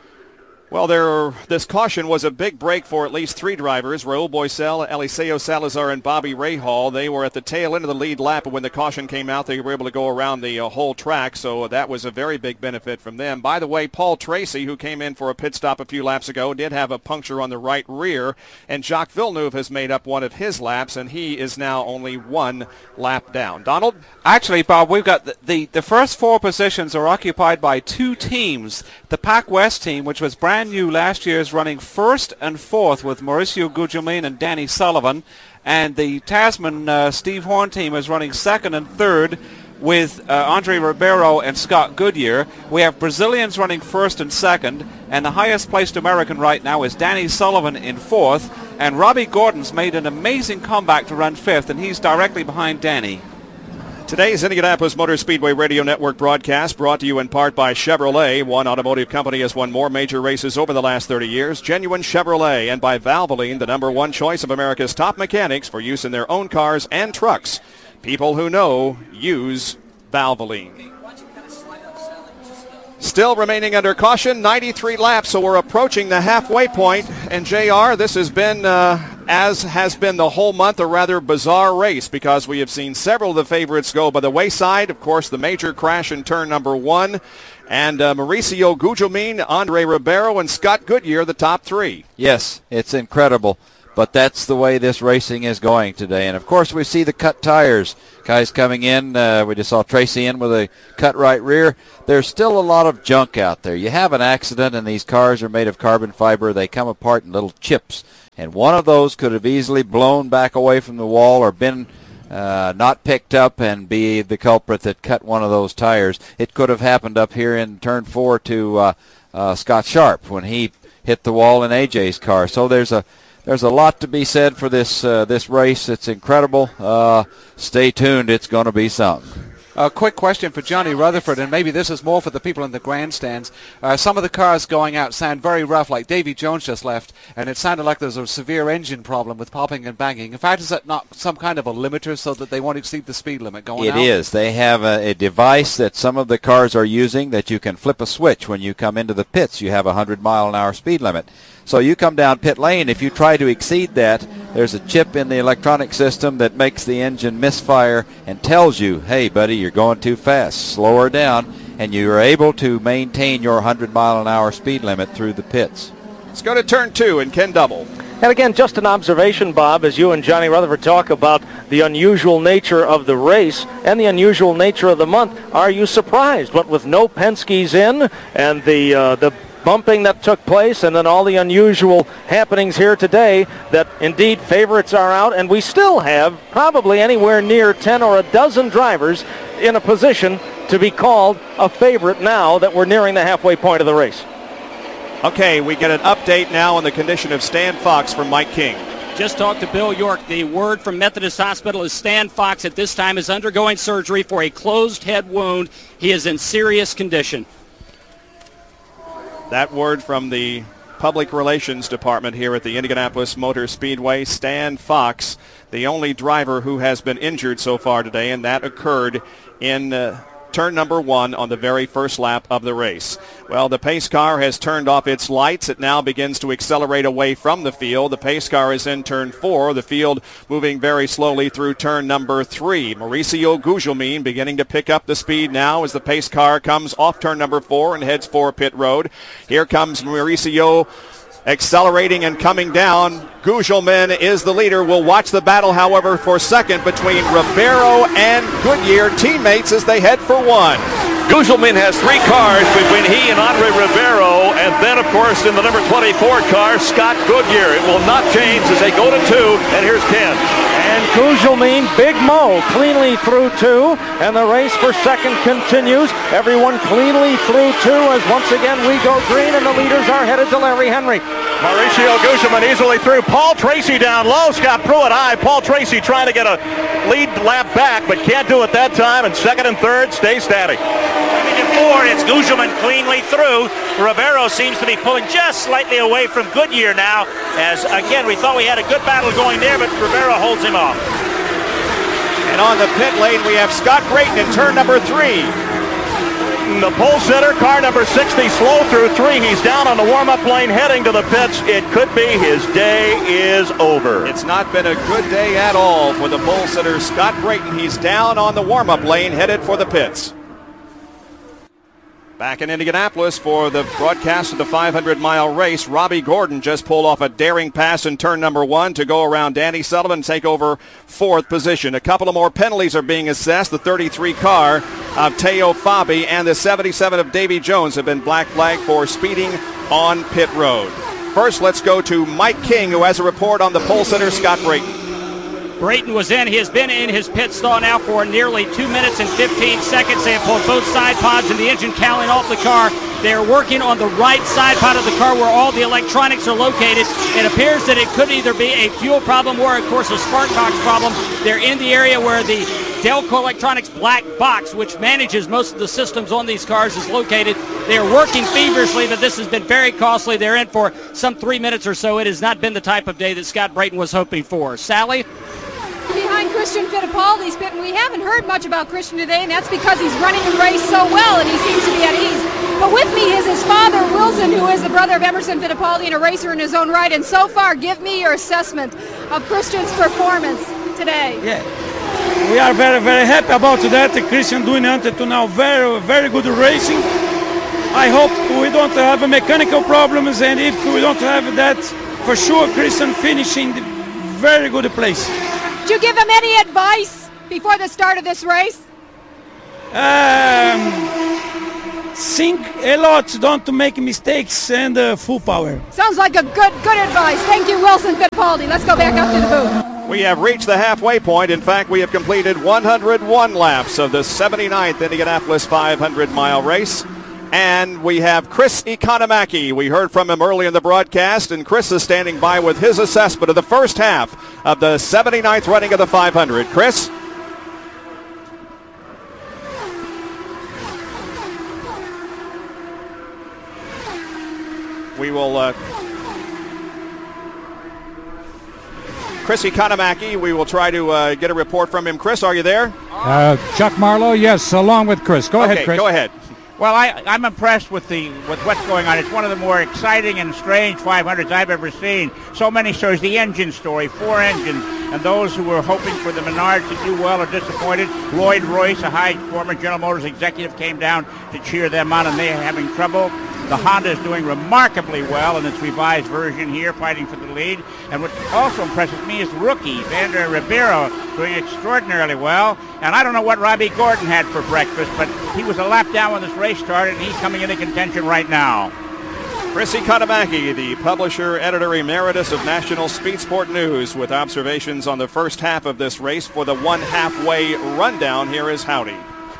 Well, this caution was a big break for at least 3 drivers, Raul Boesel, Eliseo Salazar, and Bobby Rahal. They were at the tail end of the lead lap, but when the caution came out, they were able to go around the whole track, so that was a very big benefit from them. By the way, Paul Tracy, who came in for a pit stop a few laps ago, did have a puncture on the right rear, and Jacques Villeneuve has made up one of his laps, and he is now only 1 lap down. Donald? Actually, Bob, we've got the first 4 positions are occupied by 2 teams. The Pac West team, which was brand new last year, is running 1st and 4th with Mauricio Gugelmin and Danny Sullivan, and the Tasman Steve Horn team is running 2nd and 3rd with Andre Ribeiro and Scott Goodyear. We have Brazilians running 1st and 2nd, and the highest placed American right now is Danny Sullivan in 4th, and Robbie Gordon's made an amazing comeback to run 5th, and he's directly behind Danny. Today's Indianapolis Motor Speedway Radio Network broadcast brought to you in part by Chevrolet. One automotive company has won more major races over the last 30 years, Genuine Chevrolet, and by Valvoline, the #1 choice of America's top mechanics for use in their own cars and trucks. People who know use Valvoline. Still remaining under caution, 93 laps, so we're approaching the halfway point. And JR, this has been, as has been the whole month, a rather bizarre race because we have seen several of the favorites go by the wayside. Of course, the major crash in turn number 1. And Mauricio Gugelmin, Andre Ribeiro, and Scott Goodyear, the top 3. Yes, it's incredible. But that's the way this racing is going today. And, of course, we see the cut tires. Guys coming in. We just saw Tracy in with a cut right rear. There's still a lot of junk out there. You have an accident, and these cars are made of carbon fiber. They come apart in little chips. And one of those could have easily blown back away from the wall or been not picked up and be the culprit that cut one of those tires. It could have happened up here in Turn 4 to Scott Sharp when he hit the wall in AJ's car. So there's a lot to be said for this race. It's incredible. Stay tuned. It's going to be something. A quick question for Johnny Rutherford, and maybe this is more for the people in the grandstands. Some of the cars going out sound very rough, like Davy Jones just left, and it sounded like there's a severe engine problem with popping and banging. In fact, is that not some kind of a limiter so that they won't exceed the speed limit going out? It is. They have a device that some of the cars are using that you can flip a switch when you come into the pits. You have a 100-mile-an-hour speed limit. So you come down pit lane, if you try to exceed that, there's a chip in the electronic system that makes the engine misfire and tells you, hey, buddy, you're going too fast. Slow her down, and you are able to maintain your 100-mile-an-hour speed limit through the pits. Let's go to Turn 2 and Ken Double. And again, just an observation, Bob, as you and Johnny Rutherford talk about the unusual nature of the race and the unusual nature of the month. Are you surprised? What with no Penske's in and the bumping that took place and then all the unusual happenings here today, that indeed favorites are out, and we still have probably anywhere near 10 or a dozen drivers in a position to be called a favorite now that we're nearing the halfway point of the race. Okay, we get an update now on the condition of Stan Fox from Mike King. Just talked to Bill York. The word from Methodist Hospital is Stan Fox at this time is undergoing surgery for a closed head wound. He is in serious condition. That word from the Public Relations Department here at the Indianapolis Motor Speedway. Stan Fox, the only driver who has been injured so far today, and that occurred in turn number 1 on the very first lap of the race. Well, the pace car has turned off its lights. It now begins to accelerate away from the field. The pace car is in turn 4. The field moving very slowly through turn number 3. Mauricio Gugelmin beginning to pick up the speed now as the pace car comes off turn number 4 and heads for pit road. Here comes Mauricio accelerating and coming down. Gugelmin is the leader. We'll watch the battle, however, for second between Ribeiro and Goodyear, teammates as they head for 1. Gugelmin has 3 cars between he and Andre Ribeiro, and then, of course, in the number 24 car, Scott Goodyear. It will not change as they go to 2, and here's Ken. And Gugelmin, Big Mo, cleanly through 2, and the race for second continues. Everyone cleanly through 2 as once again we go green, and the leaders are headed to Larry Henry. Mauricio Gugelmin easily through. Paul Tracy down low. Scott Pruitt high. Paul Tracy trying to get a lead lap back, but can't do it that time. And second and third stay static. At 4, it's Gugelmin cleanly through. Ribeiro seems to be pulling just slightly away from Goodyear now, as again we thought we had a good battle going there, but Ribeiro holds him off. And on the pit lane we have Scott Brayton in turn number 3. The pole sitter, car number 60, slow through 3. He's down on the warm-up lane heading to the pits. It could be his day is over. It's not been a good day at all for the pole sitter, Scott Brayton. He's down on the warm-up lane headed for the pits. Back in Indianapolis for the broadcast of the 500-mile race, Robbie Gordon just pulled off a daring pass in turn number 1 to go around Danny Sullivan and take over 4th position. A couple of more penalties are being assessed. The 33 car of Teo Fabi and the 77 of Davy Jones have been black flagged for speeding on pit road. First, let's go to Mike King, who has a report on the pole sitter, Scott Brayton. Brayton was in. He has been in his pit stall now for nearly 2 minutes and 15 seconds. They have pulled both side pods and the engine cowling off the car. They are working on the right side pod of the car where all the electronics are located. It appears that it could either be a fuel problem or, of course, a spark box problem. They're in the area where the Delco Electronics black box, which manages most of the systems on these cars, is located. They are working feverishly, but this has been very costly. They're in for some 3 minutes or so. It has not been the type of day that Scott Brayton was hoping for. Sally? Behind behind Christian Fittipaldi's pit, and we haven't heard much about Christian today, and that's because he's running the race so well, and he seems to be at ease. But with me is his father, Wilson, who is the brother of Emerson Fittipaldi and a racer in his own right. And so far, give me your assessment of Christian's performance today. Yeah, we are very, very happy about that. Christian doing until now very, very good racing. I hope we don't have mechanical problems, and if we don't have that, for sure Christian finishing the very good place. Did you give him any advice before the start of this race? Think a lot, don't make mistakes, and full power. Sounds like a good advice. Thank you, Wilson Fittipaldi. Let's go back up to the booth. We have reached the halfway point. In fact, we have completed 101 laps of the 79th Indianapolis 500-mile race. And we have Chris Economaki. We heard from him early in the broadcast, and Chris is standing by with his assessment of the first half of the 79th running of the 500. Chris? We will... Chris Economaki, we will try to get a report from him. Chris, are you there? Chuck Marlowe, yes, along with Chris. Go ahead, Chris. Go ahead. Well, I'm impressed with what's going on. It's one of the more exciting and strange 500s I've ever seen. So many stories. The engine story, 4 engines, and those who were hoping for the Menards to do well are disappointed. Lloyd Royce, a high former General Motors executive, came down to cheer them on, and they are having trouble. The Honda is doing remarkably well in its revised version here, fighting for the lead. And what also impresses me is rookie Vander Ribeiro doing extraordinarily well. And I don't know what Robbie Gordon had for breakfast, but he was a lap down when this race started, and he's coming into contention right now. Chris Economaki, the publisher, editor emeritus of National Speed Sport News, with observations on the first half of this race for the one halfway rundown. Here is Howdy.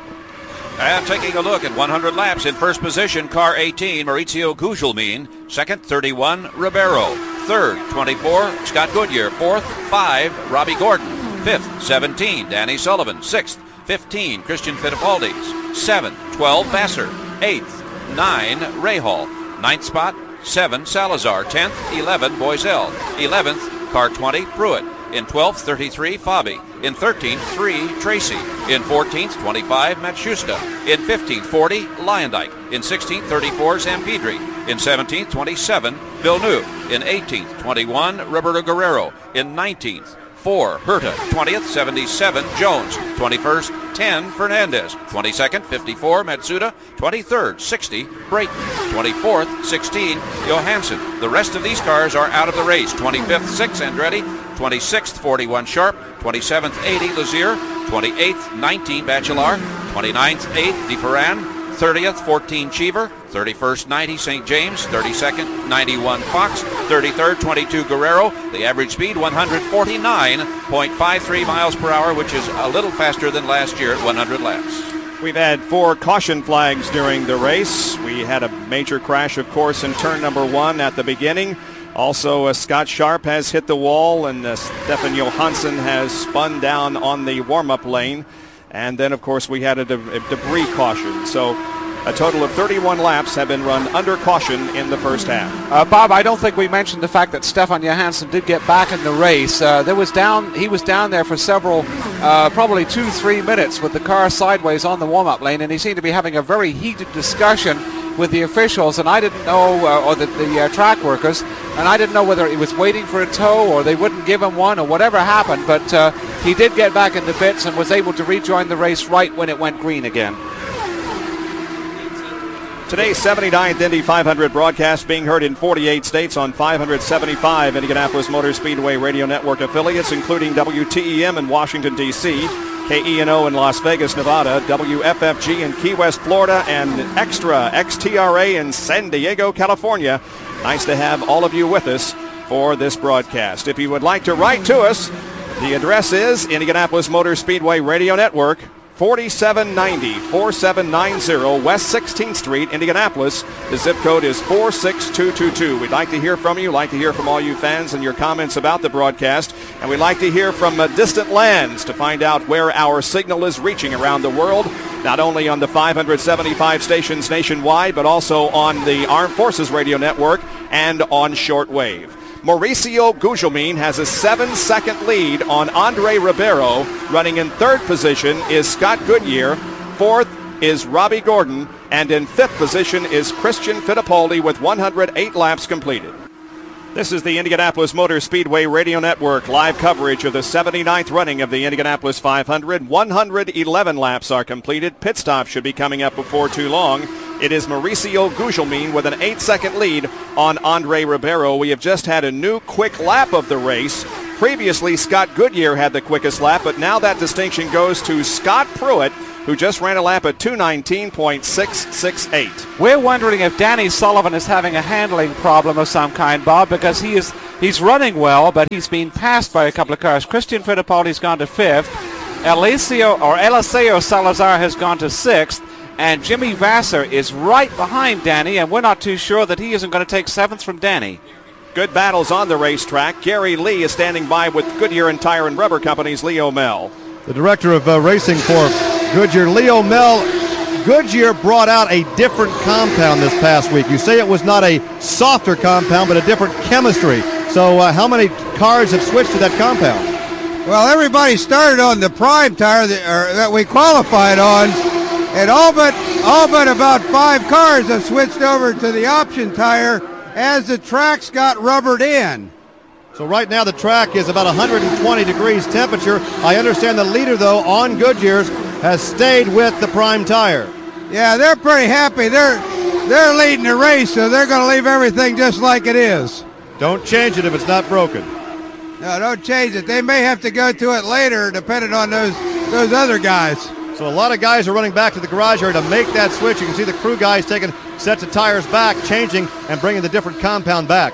And taking a look at 100 laps, in first position, car 18, Maurizio Gugelmin. Second, 31, Ribeiro. Third, 24, Scott Goodyear. Fourth, 5, Robbie Gordon. Fifth, 17, Danny Sullivan. Sixth, 15, Christian Fittipaldi. 7, 12, Vassar. Eighth, 9, Rahal. Ninth spot, 7, Salazar. 10th, 11, Boisel. 11th, car 20, Pruitt. In 12th, 33, Fabi. In 13th, 3, Tracy. In 14th, 25, Matsushita. In 15th, 40, Lyondike. In 16th, 34, Zampidri. In 17th, 27, Villeneuve. In 18th, 21, Roberto Guerrero. In 19th, 4, Herta. 20th, 77, Jones. 21st, 10, Fernandez. 22nd, 54, Matsuda. 23rd, 60, Brayton. 24th, 16, Johansson. The rest of these cars are out of the race. 25th, 6, Andretti. 26th, 41, Sharp. 27th, 80, Lazier. 28th, 19, Bachelard. 29th, 8, DeFerran. 30th, 14, Cheever. 31st, 90, St. James. 32nd, 91, Fox. 33rd, 22, Guerrero. The average speed, 149.53 miles per hour, which is a little faster than last year at 100 laps. We've had 4 caution flags during the race. We had a major crash, of course, in turn number 1 at the beginning. Also, Scott Sharp has hit the wall, and Stefan Johansson has spun down on the warm-up lane. And then, of course, we had a debris caution. So a total of 31 laps have been run under caution in the first half. Bob, I don't think we mentioned the fact that Stefan Johansson did get back in the race. He was down there for several, probably 2-3 minutes with the car sideways on the warm-up lane, and he seemed to be having a very heated discussion with the officials, and I didn't know, or the track workers, and I didn't know whether he was waiting for a tow or they wouldn't give him one or whatever happened, but he did get back in the pits and was able to rejoin the race right when it went green again. Today's 79th Indy 500 broadcast being heard in 48 states on 575 Indianapolis Motor Speedway Radio Network affiliates, including WTEM in Washington, D.C., KENO in Las Vegas, Nevada, WFFG in Key West, Florida, and Extra XTRA in San Diego, California. Nice to have all of you with us for this broadcast. If you would like to write to us, the address is Indianapolis Motor Speedway Radio Network, 4790-4790 West 16th Street, Indianapolis. The zip code is 46222. We'd like to hear from you, like to hear from all you fans and your comments about the broadcast, and we'd like to hear from distant lands to find out where our signal is reaching around the world, not only on the 575 stations nationwide, but also on the Armed Forces Radio Network and on shortwave. Mauricio Gugelmin has a 7-second lead on Andre Ribeiro. Running in third position is Scott Goodyear. Fourth is Robbie Gordon. And in fifth position is Christian Fittipaldi with 108 laps completed. This is the Indianapolis Motor Speedway Radio Network live coverage of the 79th running of the Indianapolis 500. 111 laps are completed. Pit stop should be coming up before too long. It is Mauricio Gugelmin with an 8-second lead on Andre Ribeiro. We have just had a new quick lap of the race. Previously, Scott Goodyear had the quickest lap, but now that distinction goes to Scott Pruitt, who just ran a lap at 2:19.668. We're wondering if Danny Sullivan is having a handling problem of some kind, Bob, because he's running well, but he's been passed by a couple of cars. Christian Fittipaldi's gone to 5th. Eliseo Salazar has gone to 6th. And Jimmy Vasser is right behind Danny, and we're not too sure that he isn't going to take 7th from Danny. Good battles on the racetrack. Gary Lee is standing by with Goodyear and Tire and Rubber Company's Leo Mel. The director of racing for Goodyear, Leo Mel. Goodyear brought out a different compound this past week. You say it was not a softer compound, but a different chemistry. So how many cars have switched to that compound? Well, everybody started on the prime tire that we qualified on, and all but about 5 cars have switched over to the option tire as the tracks got rubbered in. So right now the track is about 120 degrees temperature. I understand the leader, though, on Goodyear's has stayed with the prime tire. Yeah, they're pretty happy. They're leading the race, so they're going to leave everything just like it is. Don't change it if it's not broken. No, don't change it. They may have to go to it later, depending on those other guys. So a lot of guys are running back to the garage area to make that switch. You can see the crew guys taking sets of tires back, changing, and bringing the different compound back.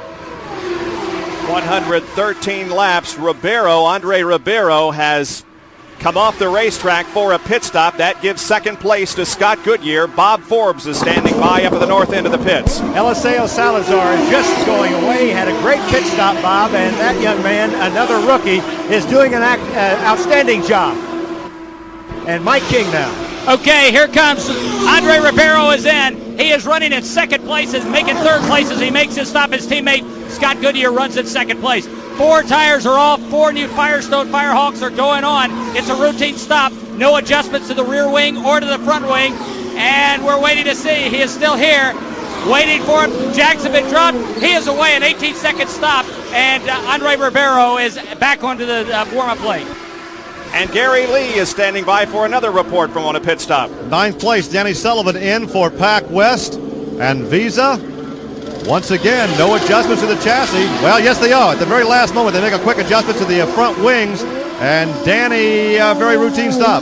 113 laps. Andre Ribeiro has come off the racetrack for a pit stop. That gives second place to Scott Goodyear. Bob Forbes is standing by up at the north end of the pits. Eliseo Salazar is just going away. He had a great pit stop, Bob, and that young man, another rookie, is doing an outstanding job. And Mike King now. Okay, here comes Andre Ribeiro is in. He is running in second place and making third place as he makes his stop. His teammate Scott Goodyear runs in second place. 4 tires are off. 4 new Firestone Firehawks are going on. It's a routine stop. No adjustments to the rear wing or to the front wing. And we're waiting to see. He is still here. Waiting for him. Jackson been dropped. He is away. An 18-second stop. And Andre Ribeiro is back onto the warm-up lane. And Gary Lee is standing by for another report from on a pit stop. 9th place, Danny Sullivan in for Pac West. And Visa, once again, no adjustments to the chassis. Well, yes, they are. At the very last moment, they make a quick adjustment to the front wings. And Danny, very routine stop.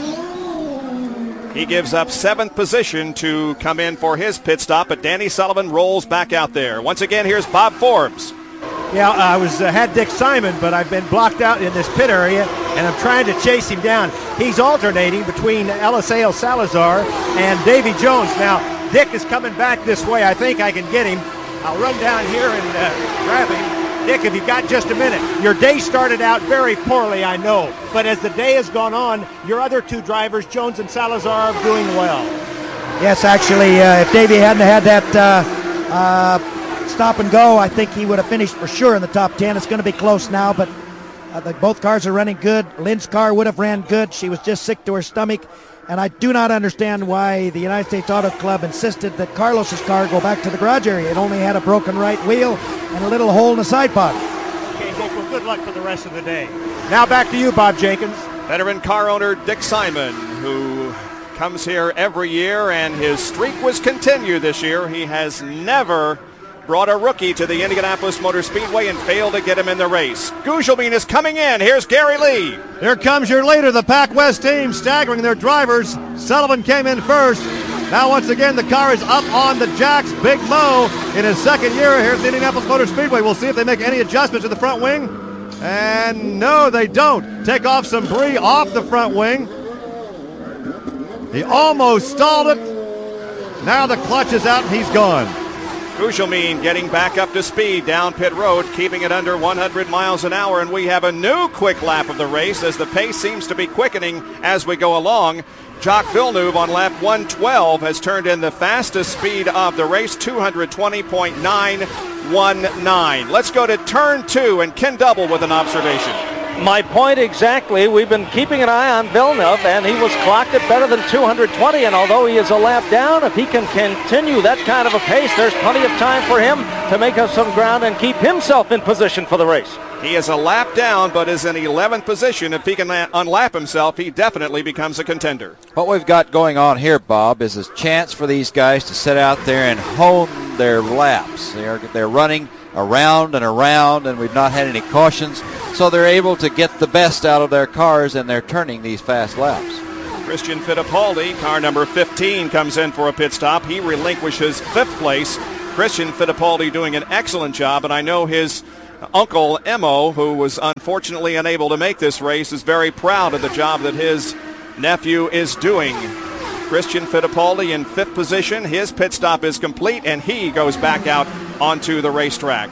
He gives up 7th position to come in for his pit stop, but Danny Sullivan rolls back out there. Once again, here's Bob Forbes. Yeah, I had Dick Simon, but I've been blocked out in this pit area, and I'm trying to chase him down. He's alternating between Eliseo Salazar and Davy Jones. Now, Dick is coming back this way. I think I can get him. I'll run down here and grab him. Dick, if you've got just a minute. Your day started out very poorly, I know, but as the day has gone on, your other 2 drivers, Jones and Salazar, are doing well. Yes, actually, if Davy hadn't had that stop and go, I think he would have finished for sure in the top 10. It's going to be close now, but both cars are running good. Lynn's car would have ran good. She was just sick to her stomach, and I do not understand why the United States Auto Club insisted that Carlos's car go back to the garage area. It only had a broken right wheel and a little hole in the side pod. Okay, Dick, well, good luck for the rest of the day. Now back to you, Bob Jenkins. Veteran car owner Dick Simon, who comes here every year, and his streak was continued this year. He has never brought a rookie to the Indianapolis Motor Speedway and failed to get him in the race. Gugelmin is coming in. Here's Gary Lee. Here comes your leader, the Pac West team, staggering their drivers. Sullivan came in first. Now once again the car is up on the jacks. Big Mo in his second year here at the Indianapolis Motor Speedway. We'll see if they make any adjustments to the front wing. And no, they don't. Take off some brie off the front wing. He almost stalled it. Now the clutch is out and he's gone. Gugelmin getting back up to speed down pit road, keeping it under 100 miles an hour, and we have a new quick lap of the race as the pace seems to be quickening as we go along. Jacques Villeneuve on lap 112 has turned in the fastest speed of the race, 220.919. Let's go to turn 2 and Ken Double with an observation. My point exactly. We've been keeping an eye on Villeneuve, and he was clocked at better than 220, and although he is a lap down, if he can continue that kind of a pace, there's plenty of time for him to make up some ground and keep himself in position for the race. He is a lap down, but is in 11th position. If he can unlap himself, he definitely becomes a contender. What we've got going on here, Bob, is a chance for these guys to sit out there and hone their laps. They're running around and around, and we've not had any cautions, so they're able to get the best out of their cars, and they're turning these fast laps. Christian Fittipaldi, car number 15, comes in for a pit stop. He relinquishes 5th place. Christian Fittipaldi doing an excellent job, and I know his uncle, Emo, who was unfortunately unable to make this race, is very proud of the job that his nephew is doing. Christian Fittipaldi in 5th position. His pit stop is complete, and he goes back out onto the racetrack.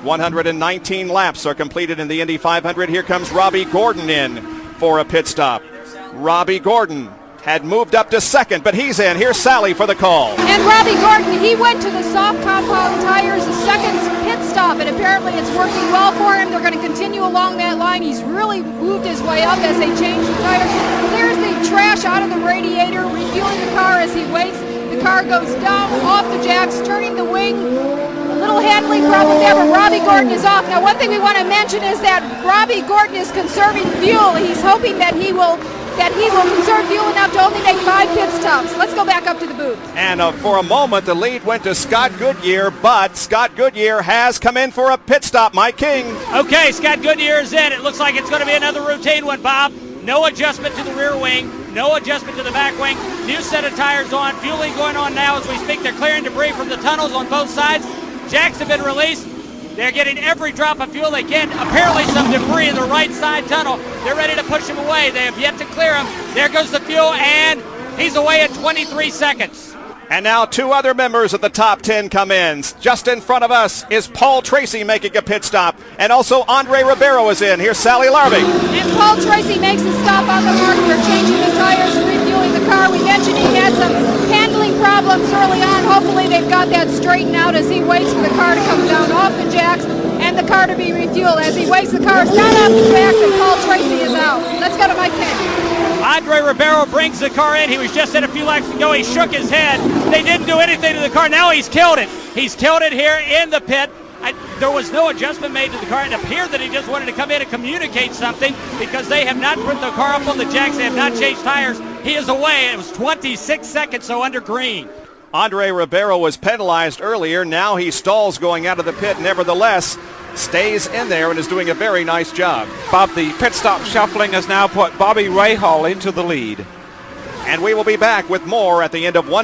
119 laps are completed in the Indy 500. Here comes Robbie Gordon in for a pit stop. Robbie Gordon had moved up to 2nd, but he's in. Here's Sally for the call. And Robbie Gordon, he went to the soft compound tires, the second pit stop, and apparently it's working well for him. They're going to continue along that line. He's really moved his way up as they change the tires. Clears the trash out of the radiator, refueling the car as he waits. The car goes down off the jacks, turning the wing. A little handling problem there, but Robbie Gordon is off. Now, one thing we want to mention is that Robbie Gordon is conserving fuel. He's hoping that he will conserve fuel enough to only make 5 pit stops. Let's go back up to the booth. And for a moment, the lead went to Scott Goodyear, but Scott Goodyear has come in for a pit stop. Mike King. Okay, Scott Goodyear is in. It looks like it's going to be another routine one, Bob. No adjustment to the rear wing. No adjustment to the back wing. New set of tires on. Fueling going on now as we speak. They're clearing debris from the tunnels on both sides. Jacks have been released. They're getting every drop of fuel they can. Apparently some debris in the right side tunnel. They're ready to push him away. They have yet to clear him. There goes the fuel, and he's away at 23 seconds. And now 2 other members of the top 10 come in. Just in front of us is Paul Tracy making a pit stop. And also Andre Ribeiro is in. Here's Sally Larby. And Paul Tracy makes a stop on the mark. They're changing the tires, refueling the car. We mentioned he had some handling problems early on. Hopefully they've got that straightened out as he waits for the car to come down off the jacks and the car to be refueled. As he waits, the car is not off the jacks and Paul Tracy is out. Let's go to Mike King. Andre Ribeiro brings the car in. He was just in a few laps ago. He shook his head. They didn't do anything to the car. Now he's killed it. He's killed it here in the pit. There was no adjustment made to the car. It appeared that he just wanted to come in and communicate something because they have not put the car up on the jacks. They have not changed tires. He is away. It was 26 seconds, so under green. Andre Ribeiro was penalized earlier. Now he stalls going out of the pit. Nevertheless, stays in there and is doing a very nice job. Bob, the pit stop shuffling has now put Bobby Rahal into the lead. And we will be back with more at the end of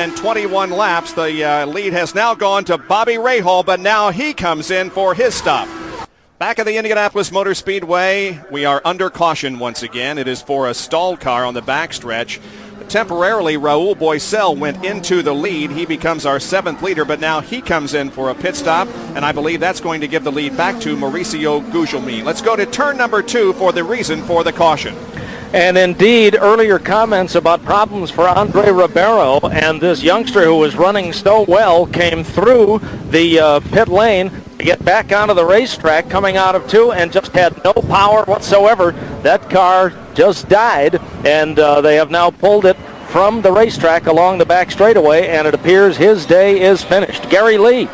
121 laps. The lead has now gone to Bobby Rahal, but now he comes in for his stop. Back at the Indianapolis Motor Speedway, we are under caution once again. It is for a stalled car on the backstretch. Temporarily, Raul Boesel went into the lead. He becomes our 7th leader, but now he comes in for a pit stop, and I believe that's going to give the lead back to Mauricio Gugelmin. Let's go to turn number 2 for the reason for the caution. And indeed, earlier comments about problems for Andre Ribeiro, and this youngster who was running so well came through the pit lane to get back onto the racetrack coming out of 2 and just had no power whatsoever. That car just died, and they have now pulled it from the racetrack along the back straightaway, and it appears his day is finished. Gary Lee.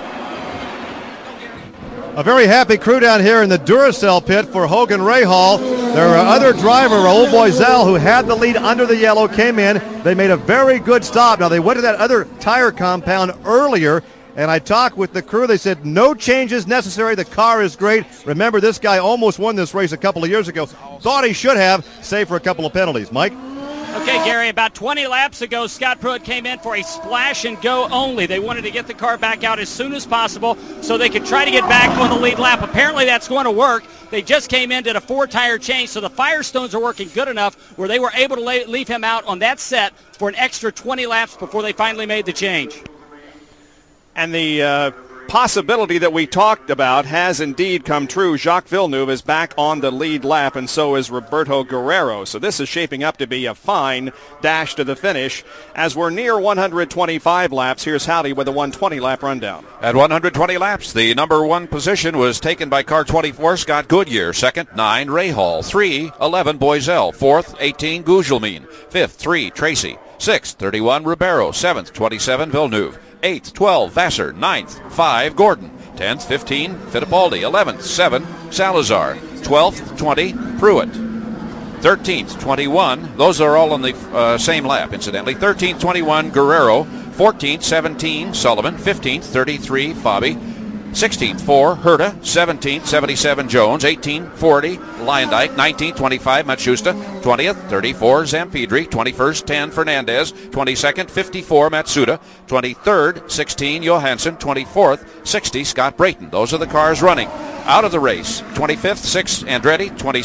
A very happy crew down here in the Duracell pit for Hogan Rahal. Their other driver, Raul Boesel, who had the lead under the yellow, came in. They made a very good stop. Now, they went to that other tire compound earlier, and I talked with the crew. They said no changes necessary. The car is great. Remember, this guy almost won this race a couple of years ago. Thought he should have, save for a couple of penalties. Mike? Okay, Gary, about 20 laps ago, Scott Pruitt came in for a splash and go only. They wanted to get the car back out as soon as possible so they could try to get back on the lead lap. Apparently that's going to work. They just came in, did a 4-tire change, so the Firestones are working good enough where they were able to leave him out on that set for an extra 20 laps before they finally made the change. And the possibility that we talked about has indeed come true. Jacques Villeneuve is back on the lead lap, and so is Roberto Guerrero. So this is shaping up to be a fine dash to the finish. As we're near 125 laps, here's Howdy with a 120-lap rundown. At 120 laps, the number 1 position was taken by car 24, Scott Goodyear. Second, 9, Rahal. 3, 11, Boiselle. 4th, 18, Gugelmin. 5th, 3, Tracy. 6th, 31, Ribeiro. 7th, 27, Villeneuve. 8th, 12, Vassar. 9th, 5, Gordon. 10th, 15, Fittipaldi. 11th, 7, Salazar. 12th, 20, Pruitt. 13th, 21. Those are all on the same lap, incidentally. 13th, 21, Guerrero. 14th, 17, Sullivan. 15th, 33, Fabi. 16th, 4, Herta. 17th, 77, Jones. 18th, 40, Lyondike. 19th, 25, Matsushita. 20th, 34, Zampidri. 21st, 10, Fernandez. 22nd, 54, Matsuda. 23rd, 16, Johansson. 24th, 60, Scott Brayton. Those are the cars running out of the race. 25th, 6, Andretti. 26th,